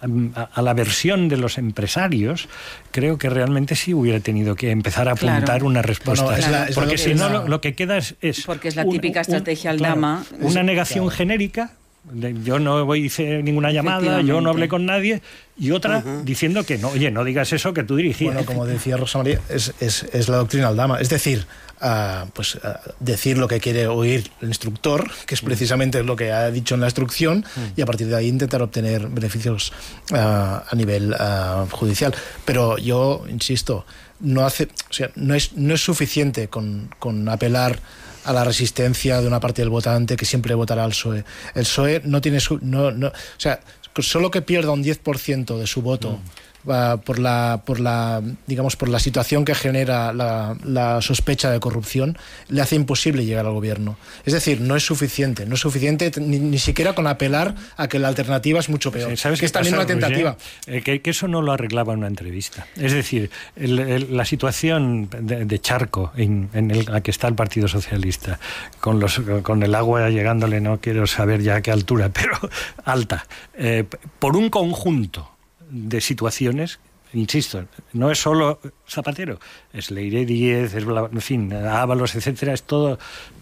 a, a la versión de los empresarios, creo que realmente sí hubiera tenido que empezar a apuntar claro. una respuesta. No, no, es la, es porque si no, lo, lo que queda es... es porque es la típica un, estrategia un, Aldama. Claro, una negación claro. genérica. Yo no hice ninguna llamada, yo no hablé con nadie, y otra uh-huh. diciendo que no, oye, no digas eso que tú dirigías. Bueno, como decía Rosa María, es, es, es la doctrina Aldama, es decir, uh, pues uh, decir lo que quiere oír el instructor, que es precisamente lo que ha dicho en la instrucción, uh-huh. y a partir de ahí intentar obtener beneficios uh, a nivel uh, judicial. Pero yo insisto, no hace, o sea, no es, no es suficiente con, con apelar a la resistencia de una parte del votante que siempre votará al P S O E. El P S O E no tiene su, no, no, o sea, solo que pierda un diez por ciento de su voto mm. uh, por la por la digamos por la situación que genera la, la sospecha de corrupción, le hace imposible llegar al gobierno. Es decir, no es suficiente, no es suficiente ni, ni siquiera con apelar a que la alternativa es mucho peor. Sí, ¿sabes que es también una tentativa? Eh, que, que eso no lo arreglaba en una entrevista. Es decir, el, el, la situación de, de charco en, en el, la que está el Partido Socialista, con los con el agua llegándole, no quiero saber ya a qué altura, pero alta, eh, por un conjunto de situaciones, insisto, no es solo Zapatero, es Leire Díez, es, en fin, Ábalos, etcétera, es todo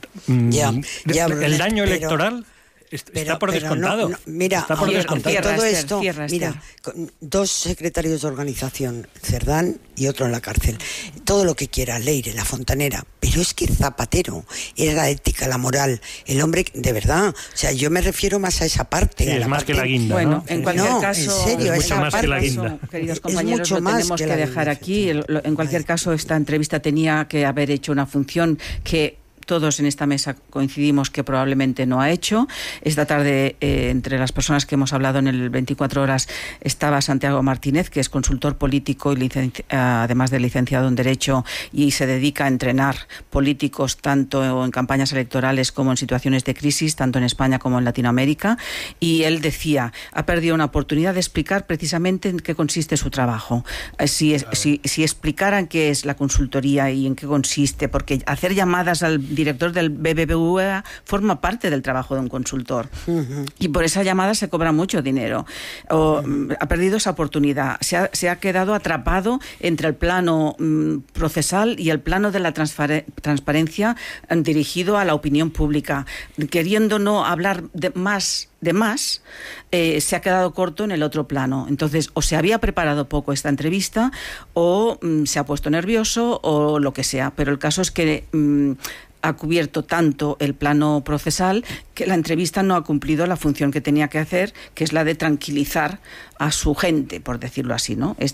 ya, ya, el daño pero, electoral está pero, por pero descontado. No, no, mira, está por aunque, descontado. aunque todo Esther, esto, cierra, mira, dos secretarios de organización, Cerdán y otro en la cárcel, todo lo que quiera, Leire, la fontanera, pero es que Zapatero era la ética, la moral, el hombre de verdad, o sea, yo me refiero más a esa parte. Sí, a es la más parte, que la guinda, bueno, ¿no? en cualquier no, caso, en serio, es mucho esa más parte, que la guinda. Eso, queridos es compañeros, mucho lo más tenemos que, que, que dejar aquí. En cualquier caso, esta entrevista tenía que haber hecho una función que todos en esta mesa coincidimos que probablemente no ha hecho. Esta tarde, eh, entre las personas que hemos hablado en el veinticuatro horas, estaba Santiago Martínez, que es consultor político y licenci- además de licenciado en Derecho, y se dedica a entrenar políticos tanto en campañas electorales como en situaciones de crisis, tanto en España como en Latinoamérica. Y él decía, ha perdido una oportunidad de explicar precisamente en qué consiste su trabajo. Eh, si, es, si, si explicaran qué es la consultoría y en qué consiste, porque hacer llamadas al director del B B V A forma parte del trabajo de un consultor. Uh-huh. Y por esa llamada se cobra mucho dinero. O, uh-huh. Ha perdido esa oportunidad. Se ha, se ha quedado atrapado entre el plano mm, procesal y el plano de la transfare- transparencia eh, dirigido a la opinión pública. Queriendo no hablar de más de más, eh, se ha quedado corto en el otro plano. Entonces, o se había preparado poco esta entrevista, o mm, se ha puesto nervioso, o lo que sea. Pero el caso es que mm, ha cubierto tanto el plano procesal que la entrevista no ha cumplido la función que tenía que hacer, que es la de tranquilizar a su gente, por decirlo así, ¿no?